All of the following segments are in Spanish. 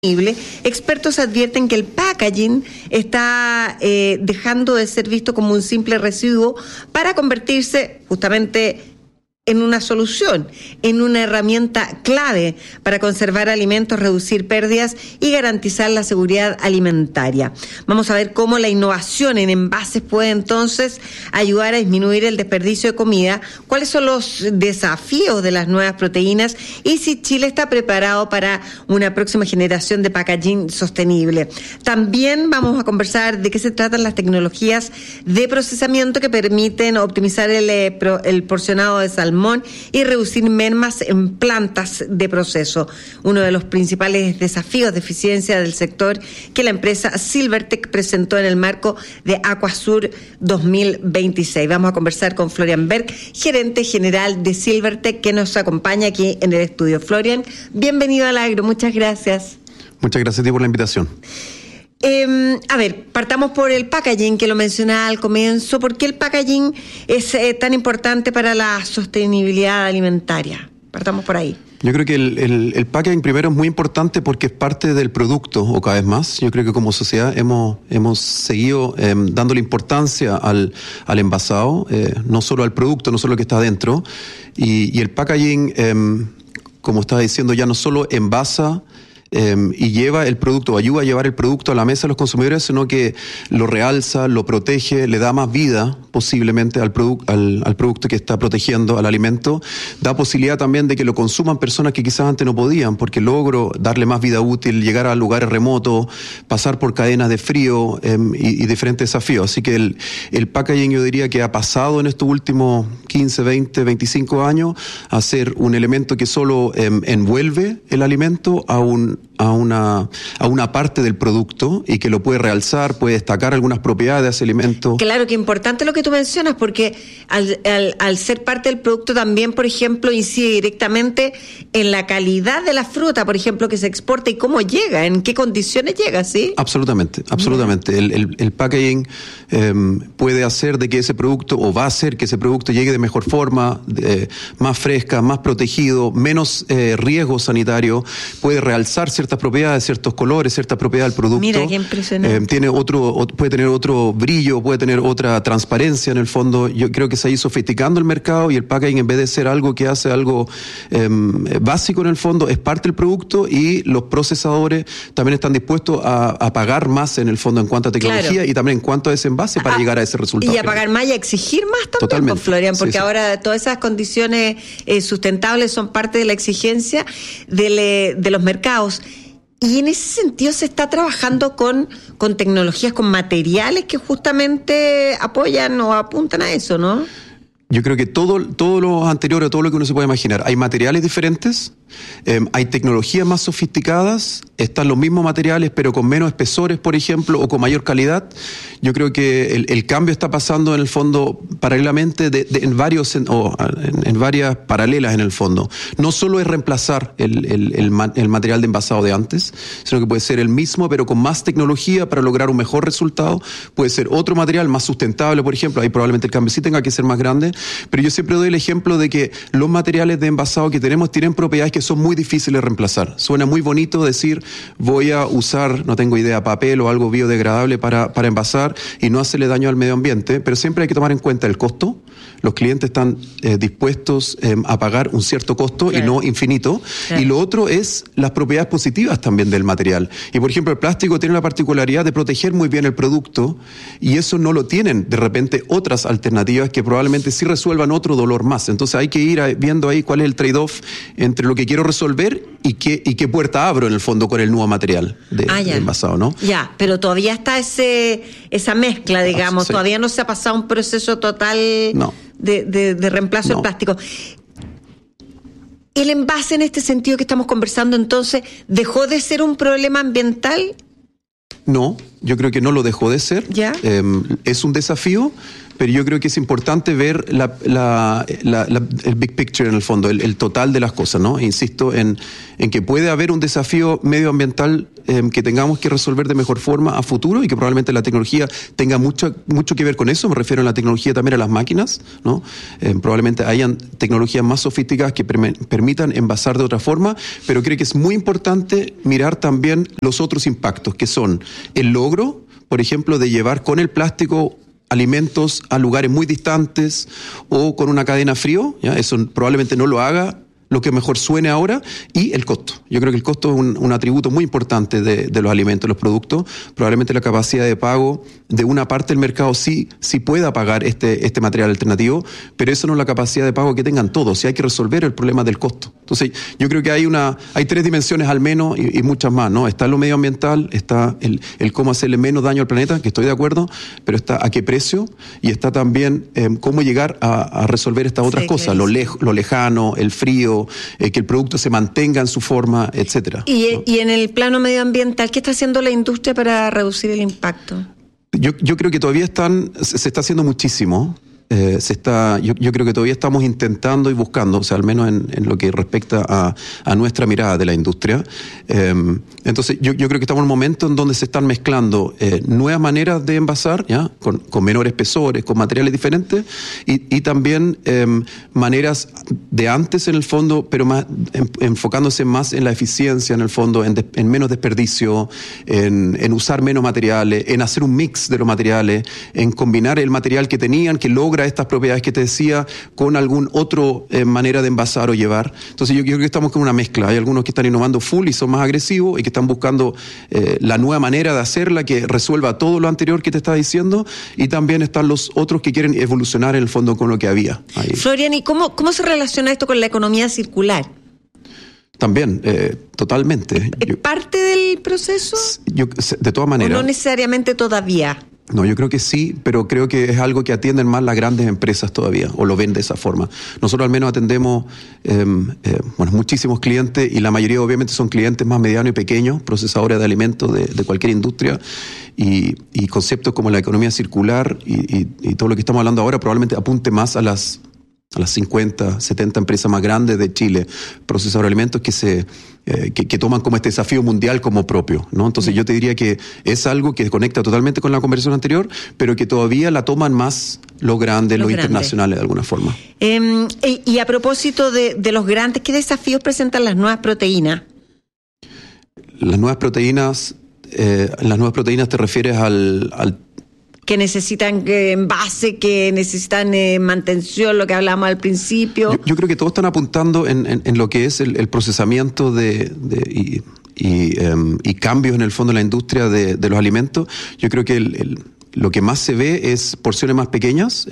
Expertos advierten que el packaging está dejando de ser visto como un simple residuo para convertirse justamente en una solución, en una herramienta clave para conservar alimentos, reducir pérdidas y garantizar la seguridad alimentaria. Vamos a ver cómo la innovación en envases puede entonces ayudar a disminuir el desperdicio de comida, cuáles son los desafíos de las nuevas proteínas y si Chile está preparado para una próxima generación de packaging sostenible. También vamos a conversar de qué se tratan las tecnologías de procesamiento que permiten optimizar el porcionado de salmón y reducir mermas en plantas de proceso. Uno de los principales desafíos de eficiencia del sector que la empresa Silvertech presentó en el marco de Aquasur 2026. Vamos a conversar con Florian Berg, gerente general de Silvertech, que nos acompaña aquí en el estudio. Florian, bienvenido al Agro, muchas gracias. Muchas gracias a ti por la invitación. A ver, partamos por el packaging, que lo mencionaba al comienzo. ¿Por qué el packaging es tan importante para la sostenibilidad alimentaria? Partamos por ahí. Yo creo que el packaging primero es muy importante porque es parte del producto, o cada vez más. Yo creo que como sociedad hemos seguido dándole importancia al envasado, no solo al producto, no solo lo que está adentro. Y el packaging, como estaba diciendo, ya no solo envasa y lleva el producto, ayuda a llevar el producto a la mesa de los consumidores, sino que lo realza, lo protege, le da más vida posiblemente al producto que está protegiendo, al alimento. Da posibilidad también de que lo consuman personas que quizás antes no podían, porque logro darle más vida útil, llegar a lugares remotos, pasar por cadenas de frío y diferentes desafíos. Así que el packaging, yo diría que ha pasado en estos últimos 15, 20, 25 años a ser un elemento que solo envuelve el alimento a una parte del producto y que lo puede realzar, puede destacar algunas propiedades de ese alimento. Claro, que importante lo que tú mencionas, porque al ser parte del producto también, por ejemplo, incide directamente en la calidad de la fruta, por ejemplo, que se exporta y cómo llega, en qué condiciones llega, ¿sí? Absolutamente. El packaging puede hacer de que ese producto, o va a hacer que ese producto llegue de mejor forma, más fresca, más protegido, menos riesgo sanitario, puede realzar ciertas propiedades, ciertos colores, ciertas propiedades del producto. Mira, qué impresionante. Puede tener otro brillo, puede tener otra transparencia en el fondo. Yo creo que se ha ido sofisticando el mercado y el packaging, en vez de ser algo que hace algo básico en el fondo, es parte del producto y los procesadores también están dispuestos a pagar más en el fondo en cuanto a tecnología, claro, y también en cuanto a desenvase para llegar a ese resultado. Y a pagar más y a exigir más también, totalmente, Florian, porque sí. Ahora todas esas condiciones sustentables son parte de la exigencia de los mercados. Y en ese sentido se está trabajando con tecnologías, con materiales que justamente apoyan o apuntan a eso, ¿no? Yo creo que todo lo anterior, todo lo que uno se puede imaginar. Hay materiales diferentes, hay tecnologías más sofisticadas, están los mismos materiales pero con menos espesores, por ejemplo, o con mayor calidad. Yo creo que el cambio está pasando en el fondo paralelamente en varias paralelas en el fondo. No solo es reemplazar el material de envasado de antes, sino que puede ser el mismo pero con más tecnología para lograr un mejor resultado. Puede ser otro material más sustentable, por ejemplo. Ahí probablemente el cambio sí tenga que ser más grande. Pero yo siempre doy el ejemplo de que los materiales de envasado que tenemos tienen propiedades que son muy difíciles de reemplazar. Suena muy bonito decir, voy a usar, no tengo idea, papel o algo biodegradable para envasar y no hacerle daño al medio ambiente, pero siempre hay que tomar en cuenta el costo. Los clientes están dispuestos a pagar un cierto costo, claro, y no infinito. Claro. Y lo otro es las propiedades positivas también del material. Y por ejemplo, el plástico tiene la particularidad de proteger muy bien el producto y eso no lo tienen de repente otras alternativas que probablemente sí resuelvan otro dolor más. Entonces hay que ir viendo ahí cuál es el trade-off entre lo que quiero resolver y qué puerta abro en el fondo con el nuevo material de envasado, ¿no? Ya, pero todavía está esa mezcla, digamos, sí. Todavía no se ha pasado un proceso total de reemplazo del plástico. ¿El envase en este sentido que estamos conversando entonces dejó de ser un problema ambiental? No, yo creo que no lo dejó de ser. ¿Ya? Es un desafío, pero yo creo que es importante ver el big picture en el fondo, el total de las cosas, ¿no? Insisto en que puede haber un desafío medioambiental que tengamos que resolver de mejor forma a futuro y que probablemente la tecnología tenga mucho que ver con eso. Me refiero a la tecnología también a las máquinas, ¿no? Probablemente hayan tecnologías más sofisticadas que permitan envasar de otra forma, pero creo que es muy importante mirar también los otros impactos, que son el logro, por ejemplo, de llevar con el plástico alimentos a lugares muy distantes o con una cadena frío, ¿ya? Eso probablemente no lo haga lo que mejor suene ahora, y el costo. Yo creo que el costo es un atributo muy importante de los alimentos, los productos. Probablemente la capacidad de pago de una parte del mercado sí pueda pagar este material alternativo, pero eso no es la capacidad de pago que tengan todos, y hay que resolver el problema del costo. Entonces, yo creo que hay tres dimensiones al menos y muchas más, ¿no? Está lo medioambiental, está el cómo hacerle menos daño al planeta, que estoy de acuerdo, pero está a qué precio, y está también cómo llegar a resolver estas otras cosas, claro. Lo lejano, el frío, que el producto se mantenga en su forma, etcétera. Y en el plano medioambiental, ¿qué está haciendo la industria para reducir el impacto? Yo creo que todavía se está haciendo muchísimo. Yo creo que todavía estamos intentando y buscando, o sea, al menos en lo que respecta a nuestra mirada de la industria. Entonces, yo creo que estamos en un momento en donde se están mezclando nuevas maneras de envasar, ¿ya? Con menores espesores, con materiales diferentes, y también maneras de antes en el fondo, pero más enfocándose más en la eficiencia en el fondo, en menos desperdicio, en usar menos materiales, en hacer un mix de los materiales, en combinar el material que tenían, que logra estas propiedades que te decía, con algún otro manera de envasar o llevar. Entonces yo creo que estamos con una mezcla. Hay algunos que están innovando full y son más agresivos y que están buscando la nueva manera de hacerla que resuelva todo lo anterior que te estaba diciendo, y también están los otros que quieren evolucionar en el fondo con lo que había ahí. Florian, ¿y cómo se relaciona esto con la economía circular? También, totalmente. ¿Es parte del proceso? De todas maneras. ¿O no necesariamente todavía? No, yo creo que sí, pero creo que es algo que atienden más las grandes empresas todavía, o lo ven de esa forma. Nosotros al menos atendemos muchísimos clientes, y la mayoría obviamente son clientes más medianos y pequeños, procesadores de alimentos de cualquier industria, y conceptos como la economía circular y todo lo que estamos hablando ahora probablemente apunte más a las 50, 70 empresas más grandes de Chile, procesadores de alimentos que toman como este desafío mundial como propio, ¿no? Entonces yo te diría que es algo que conecta totalmente con la conversación anterior, pero que todavía la toman más los grandes, los internacionales de alguna forma. Y a propósito de los grandes, ¿qué desafíos presentan las nuevas proteínas? Las nuevas proteínas te refieres al que necesitan envase, que necesitan mantención, lo que hablábamos al principio. Yo creo que todos están apuntando en lo que es el procesamiento y cambios en el fondo en la industria de los alimentos. Yo creo que lo que más se ve es porciones más pequeñas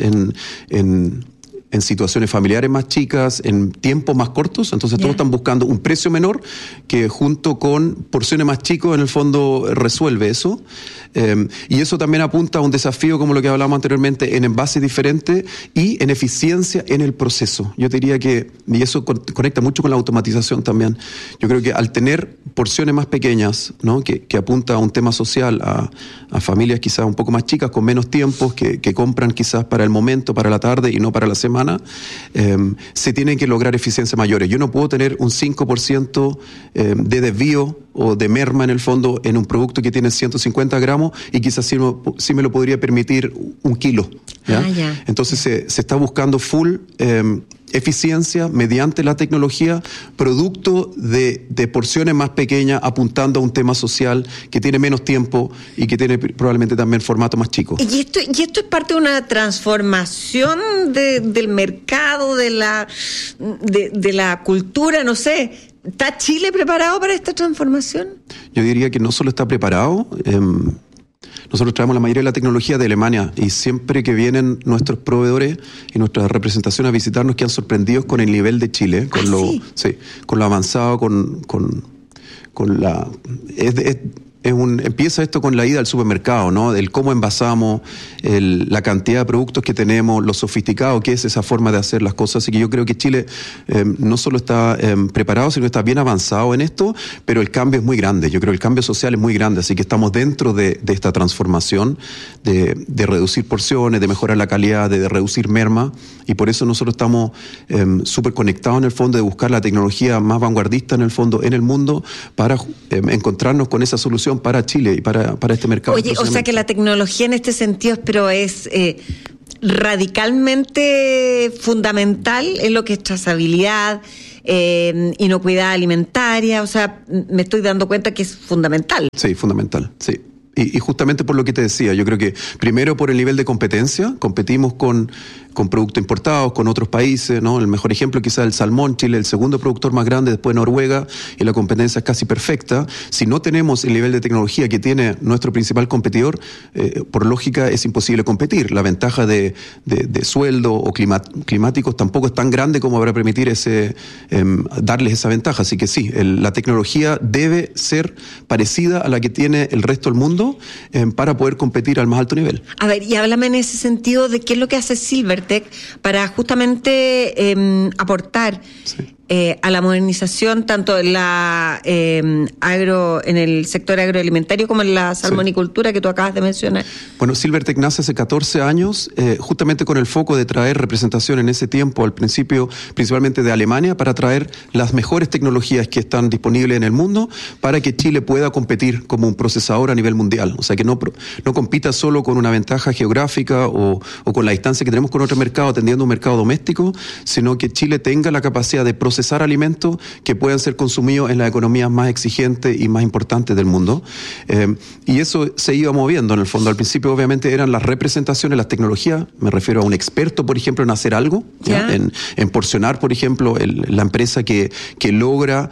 en situaciones familiares más chicas, en tiempos más cortos. Entonces todos están buscando un precio menor que junto con porciones más chicos en el fondo resuelve eso. Y eso también apunta a un desafío como lo que hablábamos anteriormente, en envases diferentes y en eficiencia en el proceso. Yo te diría y eso conecta mucho con la automatización también. Yo creo que al tener porciones más pequeñas, ¿no? que apunta a un tema social, a familias quizás un poco más chicas, con menos tiempos, que compran quizás para el momento, para la tarde y no para la semana, se tienen que lograr eficiencias mayores. Yo no puedo tener un 5% de desvío o de merma en el fondo en un producto que tiene 150 gramos y quizás sí me lo podría permitir 1 kilo. ¿ya? Entonces se está buscando full eficiencia mediante la tecnología, producto de porciones más pequeñas, apuntando a un tema social que tiene menos tiempo y que tiene probablemente también formato más chico. ¿Y esto es parte de una transformación del mercado, de la cultura, no sé? ¿Está Chile preparado para esta transformación? Yo diría que no solo está preparado. Nosotros traemos la mayoría de la tecnología de Alemania, y siempre que vienen nuestros proveedores y nuestras representaciones a visitarnos quedan sorprendidos con el nivel de Chile, con lo avanzado, con la... empieza esto con la ida al supermercado, ¿no? El cómo envasamos, la cantidad de productos que tenemos, lo sofisticado que es esa forma de hacer las cosas. Así que yo creo que Chile no solo está preparado, sino que está bien avanzado en esto, pero el cambio es muy grande. Yo creo que el cambio social es muy grande, así que estamos dentro de esta transformación de reducir porciones, de mejorar la calidad, de reducir merma, y por eso nosotros estamos súper conectados en el fondo, de buscar la tecnología más vanguardista en el fondo en el mundo para encontrarnos con esa solución para Chile y para este mercado. Oye, o sea que la tecnología en este sentido es radicalmente fundamental en lo que es trazabilidad, inocuidad alimentaria, o sea, me estoy dando cuenta que es fundamental. Sí, fundamental, sí. Y justamente por lo que te decía, yo creo que primero por el nivel de competencia, competimos con productos importados, con otros países, ¿no? El mejor ejemplo quizás el salmón, Chile el segundo productor más grande después de Noruega, y la competencia es casi perfecta. Si no tenemos el nivel de tecnología que tiene nuestro principal competidor, por lógica es imposible competir. La ventaja de sueldo o climáticos tampoco es tan grande como para permitir darles esa ventaja. Así que sí, la tecnología debe ser parecida a la que tiene el resto del mundo para poder competir al más alto nivel. A ver, y háblame en ese sentido de qué es lo que hace Silvertech para justamente aportar a la modernización tanto en la en el sector agroalimentario como en la salmonicultura que tú acabas de mencionar. Bueno, Silvertech nace hace 14 años justamente con el foco de traer representación en ese tiempo, al principio principalmente de Alemania, para traer las mejores tecnologías que están disponibles en el mundo para que Chile pueda competir como un procesador a nivel mundial. O sea, que no compita solo con una ventaja geográfica o con la distancia que tenemos con otro mercado, atendiendo un mercado doméstico, sino que Chile tenga la capacidad de procesar alimentos que puedan ser consumidos en las economías más exigentes y más importantes del mundo. Y eso se iba moviendo en el fondo. Al principio obviamente eran las representaciones, las tecnologías, me refiero a un experto, por ejemplo, en hacer algo, en porcionar, por ejemplo, la empresa que logra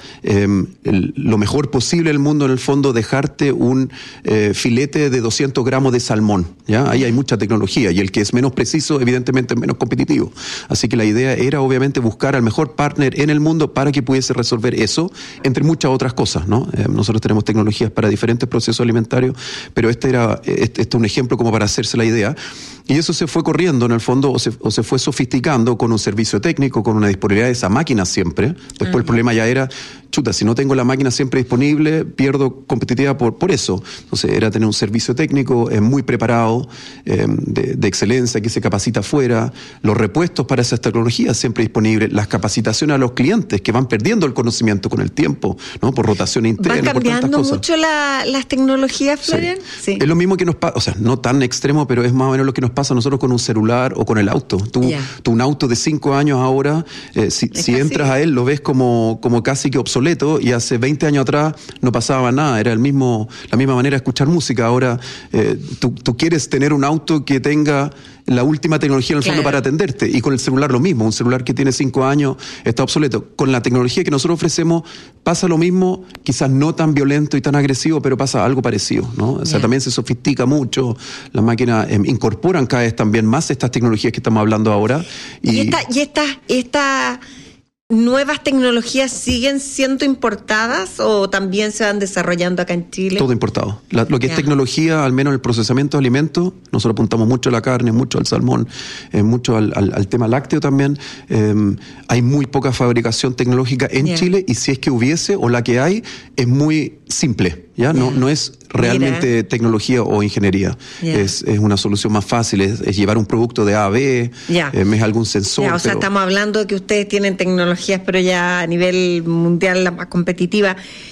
lo mejor posible el mundo, en el fondo, dejarte un filete de 200 gramos de salmón, ¿ya? Ahí hay mucha tecnología, y el que es menos preciso, evidentemente es menos competitivo. Así que la idea era obviamente buscar al mejor partner en el mundo para que pudiese resolver eso, entre muchas otras cosas, ¿no? Nosotros tenemos tecnologías para diferentes procesos alimentarios, pero este es un ejemplo como para hacerse la idea. Y eso se fue corriendo en el fondo, o se fue sofisticando con un servicio técnico, con una disponibilidad de esa máquina siempre. Después el problema ya era, si no tengo la máquina siempre disponible, pierdo competitividad por eso. Entonces era tener un servicio técnico muy preparado, de excelencia, que se capacita afuera, los repuestos para esas tecnologías siempre disponibles, las capacitaciones a los clientes que van perdiendo el conocimiento con el tiempo, ¿no? Por rotación interna. ¿Van cambiando mucho las tecnologías, Florian? Sí. Es lo mismo que nos pasa, o sea, no tan extremo, pero es más o menos lo que nos pasa a nosotros con un celular o con el auto. Tú un auto de 5 años ahora, si entras a él, lo ves como casi que obsoleto, y hace 20 años atrás no pasaba nada, era la misma manera de escuchar música. Ahora tú quieres tener un auto que tenga la última tecnología en el fondo para atenderte, y con el celular lo mismo. Un celular que tiene 5 años está obsoleto. Con la tecnología que nosotros ofrecemos pasa lo mismo, quizás no tan violento y tan agresivo, pero pasa algo parecido, ¿no? O sea, también se sofistica mucho, las máquinas incorporan cada vez también más estas tecnologías que estamos hablando ahora. ¿Y estas nuevas tecnologías siguen siendo importadas o también se van desarrollando acá en Chile? Todo importado. Lo que es tecnología, al menos el procesamiento de alimentos, nosotros apuntamos mucho a la carne, mucho al salmón, mucho al tema lácteo también. Hay muy poca fabricación tecnológica en Chile, y si es que hubiese, o la que hay, es muy simple, ¿ya? No es realmente tecnología o ingeniería. Es una solución más fácil, es llevar un producto de A a B, es algún sensor. O sea, estamos hablando de que ustedes tienen tecnologías, pero ya a nivel mundial la más competitiva.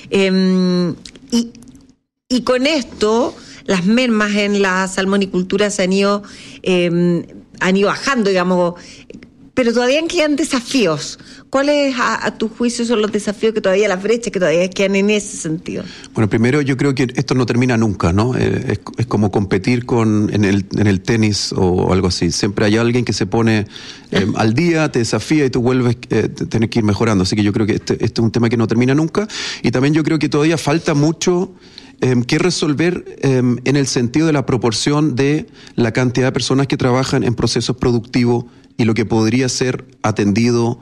Y con esto, las mermas en la salmonicultura se han ido bajando, digamos, pero todavía quedan desafíos. ¿Cuáles, a tu juicio, son los desafíos que todavía, las brechas que todavía quedan en ese sentido? Bueno, primero yo creo que esto no termina nunca, ¿no? Es como competir en el tenis o algo así. Siempre hay alguien que se pone al día, te desafía y tú vuelves a tener que ir mejorando. Así que yo creo que este es un tema que no termina nunca. Y también yo creo que todavía falta mucho que resolver en el sentido de la proporción de la cantidad de personas que trabajan en procesos productivos y lo que podría ser atendido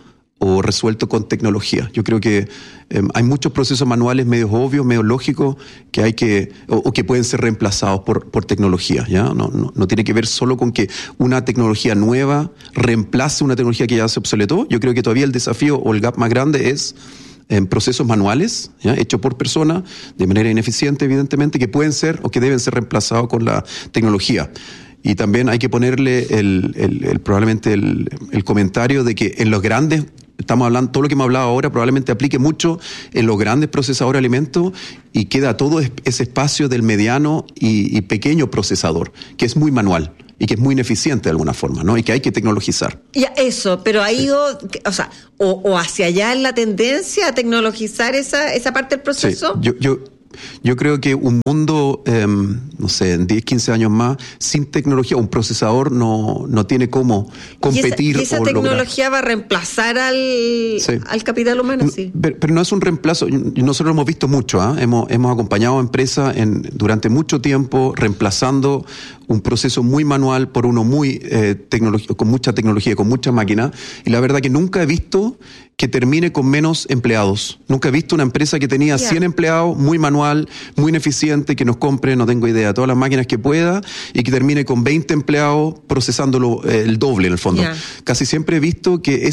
o resuelto con tecnología. Yo creo que hay muchos procesos manuales medios obvios, medios lógicos, que hay que, o que pueden ser reemplazados por tecnología, ¿ya? No tiene que ver solo con que una tecnología nueva reemplace una tecnología que ya se obsoletó. Yo creo que todavía el desafío o el gap más grande es en procesos manuales, ¿ya? Hechos por personas, de manera ineficiente, evidentemente, que pueden ser o que deben ser reemplazados con la tecnología. Y también hay que ponerle probablemente el comentario de que en los grandes, estamos hablando, todo lo que hemos hablado ahora probablemente aplique mucho en los grandes procesadores de alimentos y queda todo ese espacio del mediano y pequeño procesador, que es muy manual y que es muy ineficiente de alguna forma, ¿no? Y que hay que tecnologizar. Ya, eso, pero ha ido, o sea, o hacia allá en la tendencia a tecnologizar esa parte del proceso. Sí, yo creo que un mundo, no sé, en 10, 15 años más, sin tecnología, un procesador no tiene cómo competir. ¿Y esa tecnología va a reemplazar al capital humano? Sí. Pero no es un reemplazo. Nosotros lo hemos visto mucho. Hemos acompañado a empresas durante mucho tiempo reemplazando un proceso muy manual por uno muy con mucha tecnología, con mucha máquina. Y la verdad que nunca he visto que termine con menos empleados. Nunca he visto una empresa que tenía 100 empleados, muy manual, muy ineficiente, que nos compre, no tengo idea, todas las máquinas que pueda y que termine con 20 empleados procesándolo el doble en el fondo. Casi siempre he visto que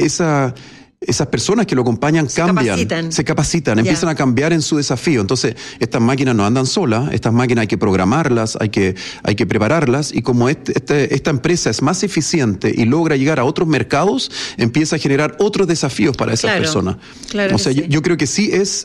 esas personas que lo acompañan se capacitan, empiezan a cambiar en su desafío. Entonces, estas máquinas no andan solas, estas máquinas hay que programarlas, hay que prepararlas, y como esta empresa es más eficiente y logra llegar a otros mercados, empieza a generar otros desafíos para esas personas. Claro, o sea, yo creo que sí es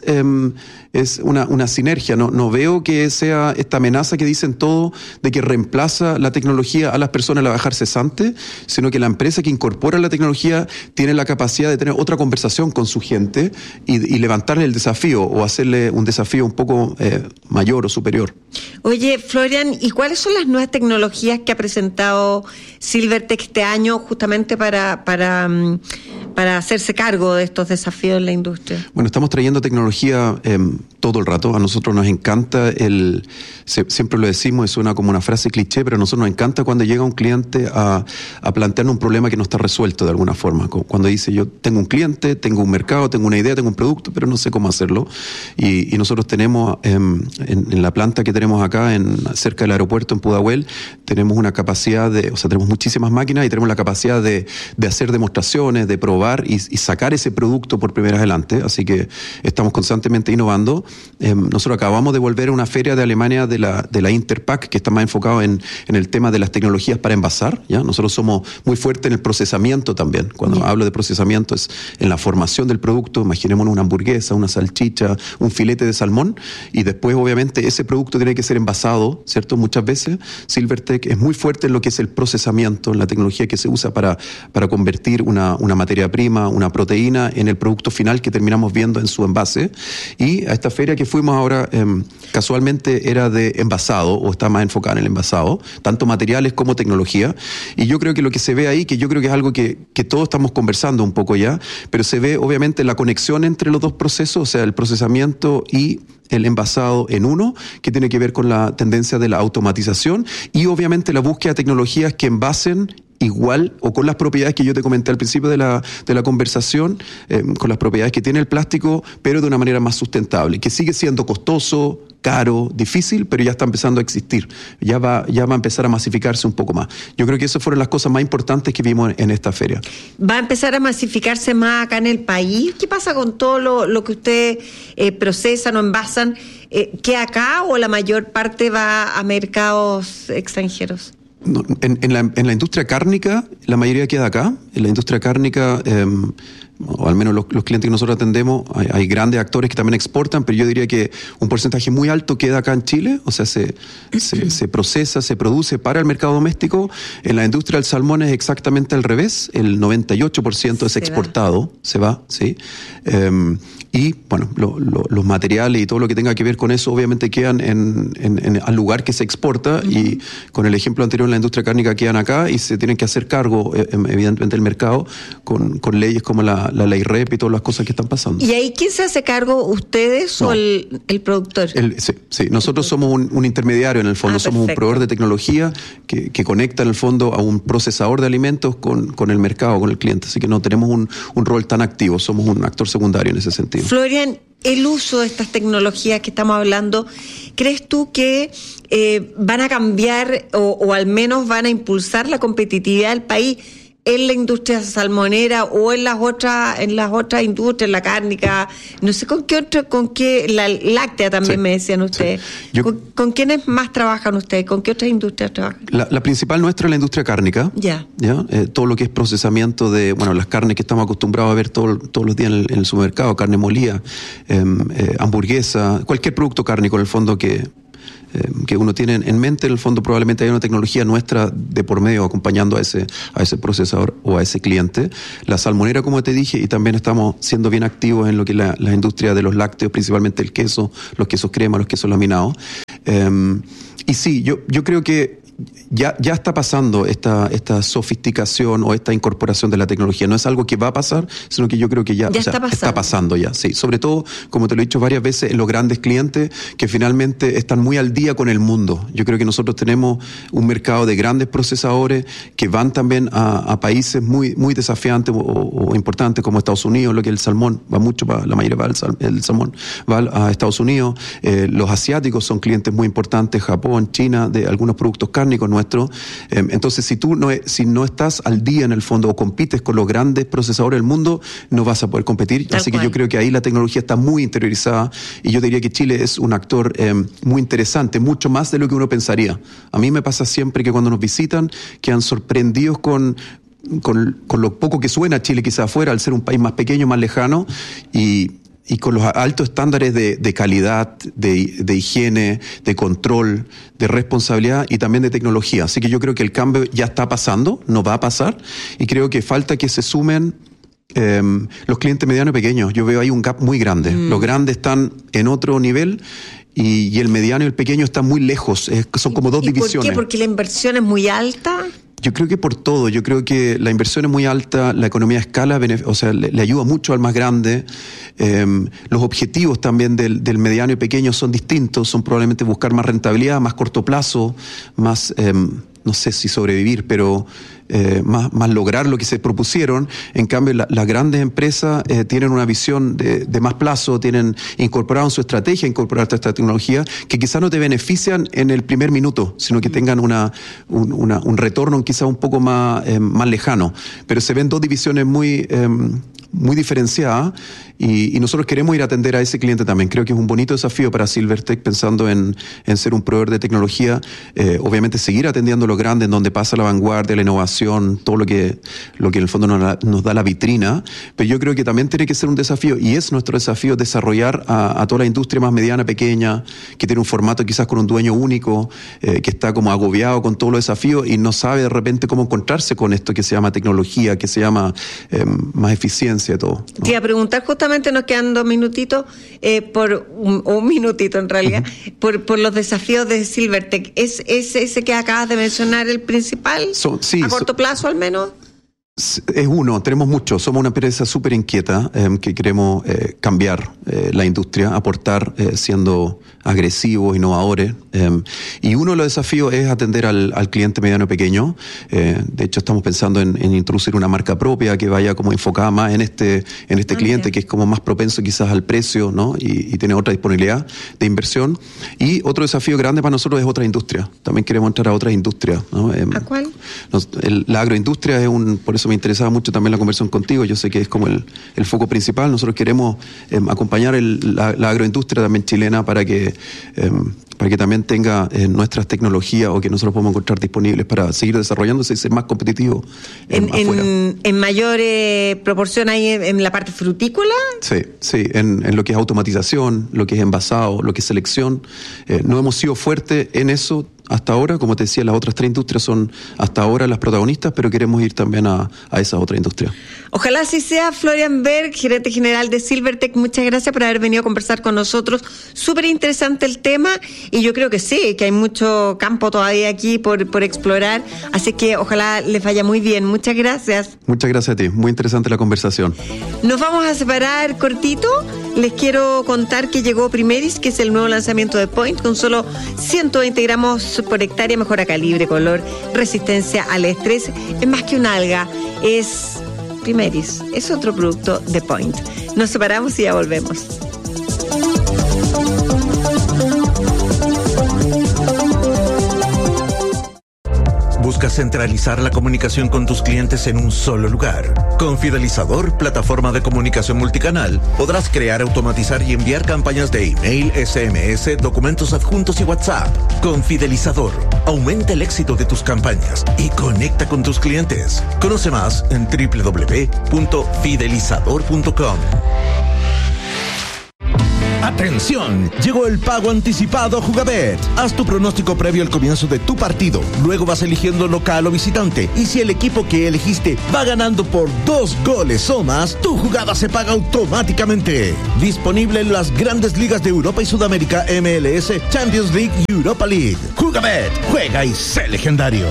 una sinergia. No veo que sea esta amenaza que dicen todos de que reemplaza la tecnología a las personas, la va a dejar cesante, sino que la empresa que incorpora la tecnología tiene la capacidad de tener otra conversación con su gente y levantarle el desafío o hacerle un desafío un poco mayor o superior. Oye, Florian, ¿y cuáles son las nuevas tecnologías que ha presentado Silvertech este año justamente para hacerse cargo de estos desafíos en la industria? Bueno, estamos trayendo tecnología todo el rato. A nosotros nos encanta siempre lo decimos, suena como una frase cliché, pero a nosotros nos encanta cuando llega un cliente a plantearnos un problema que no está resuelto de alguna forma. Cuando dice, yo tengo un cliente, tengo un mercado, tengo una idea, tengo un producto, pero no sé cómo hacerlo. Y nosotros tenemos en la planta que tenemos acá, cerca del aeropuerto en Pudahuel, tenemos una capacidad tenemos muchísimas máquinas y tenemos la capacidad de hacer demostraciones, de probar y sacar ese producto por primera vez adelante. Así que estamos constantemente innovando. Nosotros acabamos de volver a una feria de Alemania de la Interpack, que está más enfocado en el tema de las tecnologías para envasar, ¿ya? Nosotros somos muy fuertes en el procesamiento también. Cuando hablo de procesamiento es en la formación del producto. Imaginémonos una hamburguesa, una salchicha, un filete de salmón, y después obviamente ese producto tiene que ser envasado, ¿cierto? Muchas veces Silvertech es muy fuerte en lo que es el procesamiento, en la tecnología que se usa para convertir una materia prima, una proteína, en el producto final que terminamos viendo en su envase. Y a esta feria que fuimos ahora, casualmente era de envasado, o está más enfocada en el envasado, tanto materiales como tecnología. Y yo creo que lo que se ve ahí, que yo creo que es algo que todos estamos conversando un poco ya, pero se ve obviamente la conexión entre los dos procesos, o sea, el procesamiento y el envasado en uno, que tiene que ver con la tendencia de la automatización y obviamente la búsqueda de tecnologías que envasen igual o con las propiedades que yo te comenté al principio de la conversación, con las propiedades que tiene el plástico, pero de una manera más sustentable, que sigue siendo costoso, caro, difícil, pero ya está empezando a existir. Ya va a empezar a masificarse un poco más. Yo creo que esas fueron las cosas más importantes que vimos en esta feria. ¿Va a empezar a masificarse más acá en el país? ¿Qué pasa con todo lo que ustedes procesan o envasan? ¿Que acá o la mayor parte va a mercados extranjeros? No, en la industria cárnica, la mayoría queda acá. En la industria cárnica, o al menos los clientes que nosotros atendemos, hay grandes actores que también exportan, pero yo diría que un porcentaje muy alto queda acá en Chile, o sea, se procesa, se produce para el mercado doméstico. En la industria del salmón es exactamente al revés, el 98% es exportado, se va, ¿sí? Y bueno, los materiales y todo lo que tenga que ver con eso obviamente quedan al lugar que se exporta, y con el ejemplo anterior, la industria cárnica quedan acá y se tienen que hacer cargo evidentemente el mercado con leyes como la ley REP y todas las cosas que están pasando. ¿Y ahí quién se hace cargo, ustedes o el productor? Sí, nosotros somos un intermediario en el fondo, somos un proveedor de tecnología que conecta en el fondo a un procesador de alimentos con el mercado, con el cliente, así que no tenemos un rol tan activo, somos un actor secundario en ese sentido. Florian, el uso de estas tecnologías que estamos hablando, ¿crees tú que van a cambiar o al menos van a impulsar la competitividad del país en la industria salmonera o en las otras industrias, la cárnica, no sé con qué la láctea también me decían ustedes? Sí. ¿Con quiénes más trabajan ustedes? ¿Con qué otras industrias trabajan? La principal nuestra es la industria cárnica. Ya. Todo lo que es procesamiento de, las carnes que estamos acostumbrados a ver todos los días en el supermercado, carne molida, hamburguesa, cualquier producto cárnico en el fondo que uno tiene en mente, en el fondo probablemente hay una tecnología nuestra de por medio acompañando a ese procesador o a ese cliente. La salmonera, como te dije, y también estamos siendo bien activos en lo que es la industria de los lácteos, principalmente el queso, los quesos crema, los quesos laminados. Y sí, yo creo que ya está pasando esta sofisticación o esta incorporación de la tecnología. No es algo que va a pasar, sino que yo creo que ya está pasando ya, sí. Sobre todo, como te lo he dicho varias veces, en los grandes clientes que finalmente están muy al día con el mundo. Yo creo que nosotros tenemos un mercado de grandes procesadores que van también a países muy, muy desafiantes o importantes como Estados Unidos, lo que el salmón va mucho, la mayoría va el salmón va a Estados Unidos. Los asiáticos son clientes muy importantes, Japón, China, de algunos productos cárnicos nuestros. Entonces, si no estás al día en el fondo o compites con los grandes procesadores del mundo, no vas a poder competir. Así que yo creo que ahí la tecnología está muy interiorizada, y yo diría que Chile es un actor muy interesante, mucho más de lo que uno pensaría. A mí me pasa siempre que cuando nos visitan quedan sorprendidos con lo poco que suena Chile quizá afuera, al ser un país más pequeño, más lejano, y con los altos estándares de calidad, de higiene, de control, de responsabilidad y también de tecnología. Así que yo creo que el cambio ya está pasando, no va a pasar, y creo que falta que se sumen los clientes medianos y pequeños. Yo veo ahí un gap muy grande. Los grandes están en otro nivel y el mediano y el pequeño están muy lejos. Son como dos divisiones. ¿Por qué? ¿Porque la inversión es muy alta? Yo creo que por todo. Yo creo que la inversión es muy alta, la economía a escala, le ayuda mucho al más grande. Los objetivos también del mediano y pequeño son distintos, son probablemente buscar más rentabilidad, más corto plazo, más, no sé si sobrevivir, pero más lograr lo que se propusieron. En cambio, las grandes empresas tienen una visión de más plazo, tienen incorporado en su estrategia incorporar esta tecnología que quizás no te benefician en el primer minuto, sino que tengan un retorno quizás un poco más lejano. Pero se ven dos divisiones muy diferenciadas, y nosotros queremos ir a atender a ese cliente también. Creo que es un bonito desafío para Silvertech, pensando en ser un proveedor de tecnología, obviamente seguir atendiendo a los grandes, en donde pasa la vanguardia, la innovación, todo lo que en el fondo nos da la vitrina, pero yo creo que también tiene que ser un desafío, y es nuestro desafío, desarrollar a toda la industria más mediana, pequeña, que tiene un formato quizás con un dueño único, que está como agobiado con todos los desafíos y no sabe de repente cómo encontrarse con esto que se llama tecnología, que se llama más eficiencia, todo, ¿no? Te iba a preguntar, justamente nos quedan 2 minutitos, un minutito en realidad, por los desafíos de Silvertech. ¿Es ese que acabas de mencionar el principal? Sí, ¿a corto plazo al menos? Es uno, tenemos muchos. Somos una empresa súper inquieta que queremos cambiar la industria, aportar siendo agresivos, innovadores. Y uno de los desafíos es atender al cliente mediano y pequeño. De hecho, estamos pensando en introducir una marca propia que vaya como enfocada más en este cliente, que es como más propenso quizás al precio, ¿no? Y tiene otra disponibilidad de inversión. Y otro desafío grande para nosotros es otra industria. También queremos entrar a otras industrias, ¿no? ¿A cuál? La agroindustria es por eso me interesaba mucho también la conversación contigo. Yo sé que es como el foco principal. Nosotros queremos acompañar la agroindustria también chilena para que también tenga nuestras tecnologías, o que nosotros podamos encontrar disponibles para seguir desarrollándose y ser más competitivos afuera. ¿En mayor proporción ahí en la parte frutícola? Sí, en lo que es automatización, lo que es envasado, lo que es selección. No hemos sido fuertes en eso. hasta ahora. Como te decía, las otras 3 industrias son hasta ahora las protagonistas, pero queremos ir también a esa otra industria. Ojalá así sea. Florian Berg, gerente general de Silvertech, muchas gracias por haber venido a conversar con nosotros. Súper interesante el tema y yo creo que sí, que hay mucho campo todavía aquí por explorar, así que ojalá les vaya muy bien. Muchas gracias. Muchas gracias a ti, muy interesante la conversación. Nos vamos a separar cortito. Les quiero contar que llegó Primeris, que es el nuevo lanzamiento de Point, con solo 120 gramos por hectárea, mejora calibre, color, resistencia al estrés. Es más que una alga, es Primeris, es otro producto de Point. Nos separamos y ya volvemos. ¿Buscas centralizar la comunicación con tus clientes en un solo lugar? Con Fidelizador, plataforma de comunicación multicanal, podrás crear, automatizar y enviar campañas de email, SMS, documentos adjuntos y WhatsApp. Con Fidelizador, aumenta el éxito de tus campañas y conecta con tus clientes. Conoce más en www.fidelizador.com. ¡Atención! Llegó el pago anticipado Jugabet. Haz tu pronóstico previo al comienzo de tu partido. Luego vas eligiendo local o visitante. Y si el equipo que elegiste va ganando por 2 goles o más, tu jugada se paga automáticamente. Disponible en las grandes ligas de Europa y Sudamérica, MLS, Champions League y Europa League. Jugabet. Juega y sé legendario.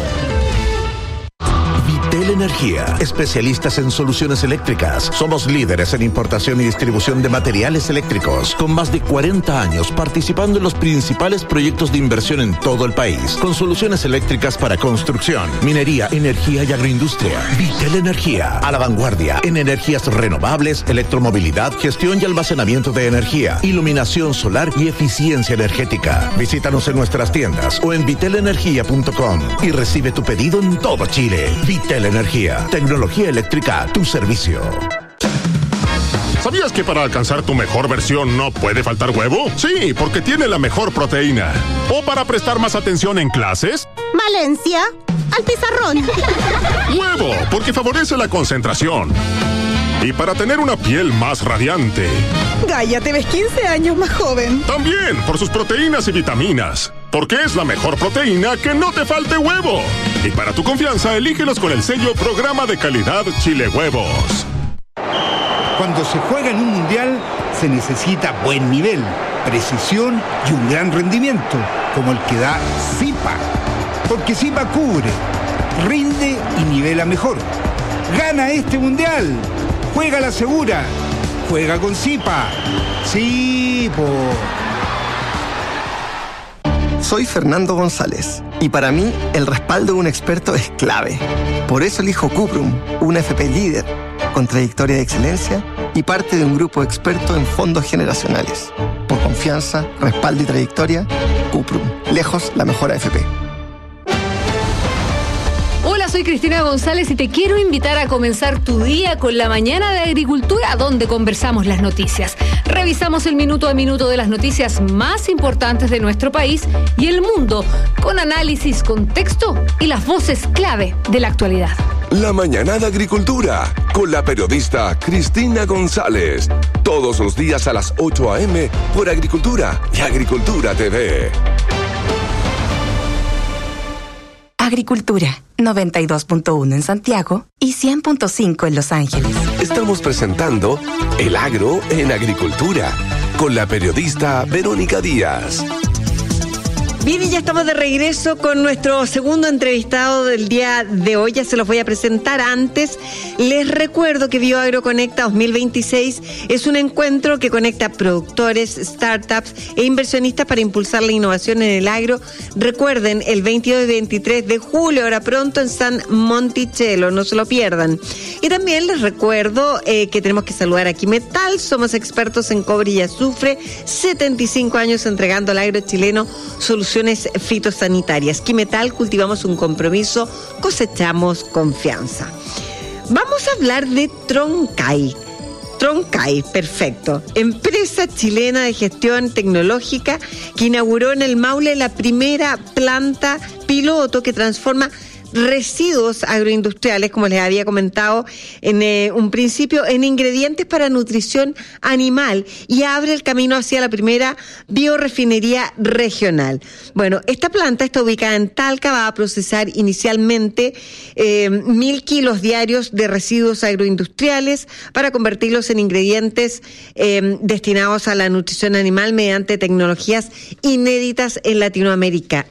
Vitel Energía, especialistas en soluciones eléctricas. Somos líderes en importación y distribución de materiales eléctricos, con más de 40 años participando en los principales proyectos de inversión en todo el país, con soluciones eléctricas para construcción, minería, energía y agroindustria. Vitel Energía, a la vanguardia en energías renovables, electromovilidad, gestión y almacenamiento de energía, iluminación solar y eficiencia energética. Visítanos en nuestras tiendas o en vitelenergia.com y recibe tu pedido en todo Chile. Vitel Energía, tecnología eléctrica a tu servicio. ¿Sabías que para alcanzar tu mejor versión no puede faltar huevo? Sí, porque tiene la mejor proteína. ¿O para prestar más atención en clases? Valencia, al pizarrón. Huevo, porque favorece la concentración. Y para tener una piel más radiante. Gaia, te ves 15 años más joven. También por sus proteínas y vitaminas. Porque es la mejor proteína que no te falte huevo. Y para tu confianza, elígelos con el sello Programa de Calidad Chile Huevos. Cuando se juega en un mundial, se necesita buen nivel, precisión y un gran rendimiento, como el que da Zipa. Porque Zipa cubre, rinde y nivela mejor. ¡Gana este mundial! ¡Juega la segura! ¡Juega con Zipa! ¡Sí, po! Soy Fernando González y para mí el respaldo de un experto es clave. Por eso elijo Cuprum, una FP líder, con trayectoria de excelencia y parte de un grupo experto en fondos generacionales. Por confianza, respaldo y trayectoria, Cuprum, lejos la mejor AFP. Hola, soy Cristina González y te quiero invitar a comenzar tu día con la Mañana de Agricultura, donde conversamos las noticias. Revisamos el minuto a minuto de las noticias más importantes de nuestro país y el mundo, con análisis, contexto y las voces clave de la actualidad. La Mañana de Agricultura, con la periodista Cristina González. Todos los días a las 8 a.m. por Agricultura y Agricultura TV. Agricultura, 92.1 en Santiago y 100.5 en Los Ángeles. Estamos presentando El Agro en Agricultura, con la periodista Verónica Díaz. Bien, y ya estamos de regreso con nuestro segundo entrevistado del día de hoy. Ya se los voy a presentar. Antes, les recuerdo que BioAgro Conecta 2026 es un encuentro que conecta productores, startups e inversionistas para impulsar la innovación en el agro. Recuerden, el 22 y 23 de julio, ahora pronto, en San Monticello, no se lo pierdan. Y también les recuerdo que tenemos que saludar a Quimetal. Somos expertos en cobre y azufre, 75 años entregando al agro chileno soluciones fitosanitarias. Quimetal, cultivamos un compromiso, cosechamos confianza. Vamos a hablar de Troncai. Troncai, perfecto. Empresa chilena de gestión tecnológica que inauguró en el Maule la primera planta piloto que transforma residuos agroindustriales, como les había comentado en un principio, en ingredientes para nutrición animal y abre el camino hacia la primera biorefinería regional. Bueno, esta planta está ubicada en Talca, va a procesar inicialmente 1.000 kilos diarios de residuos agroindustriales para convertirlos en ingredientes destinados a la nutrición animal mediante tecnologías inéditas en Latinoamérica.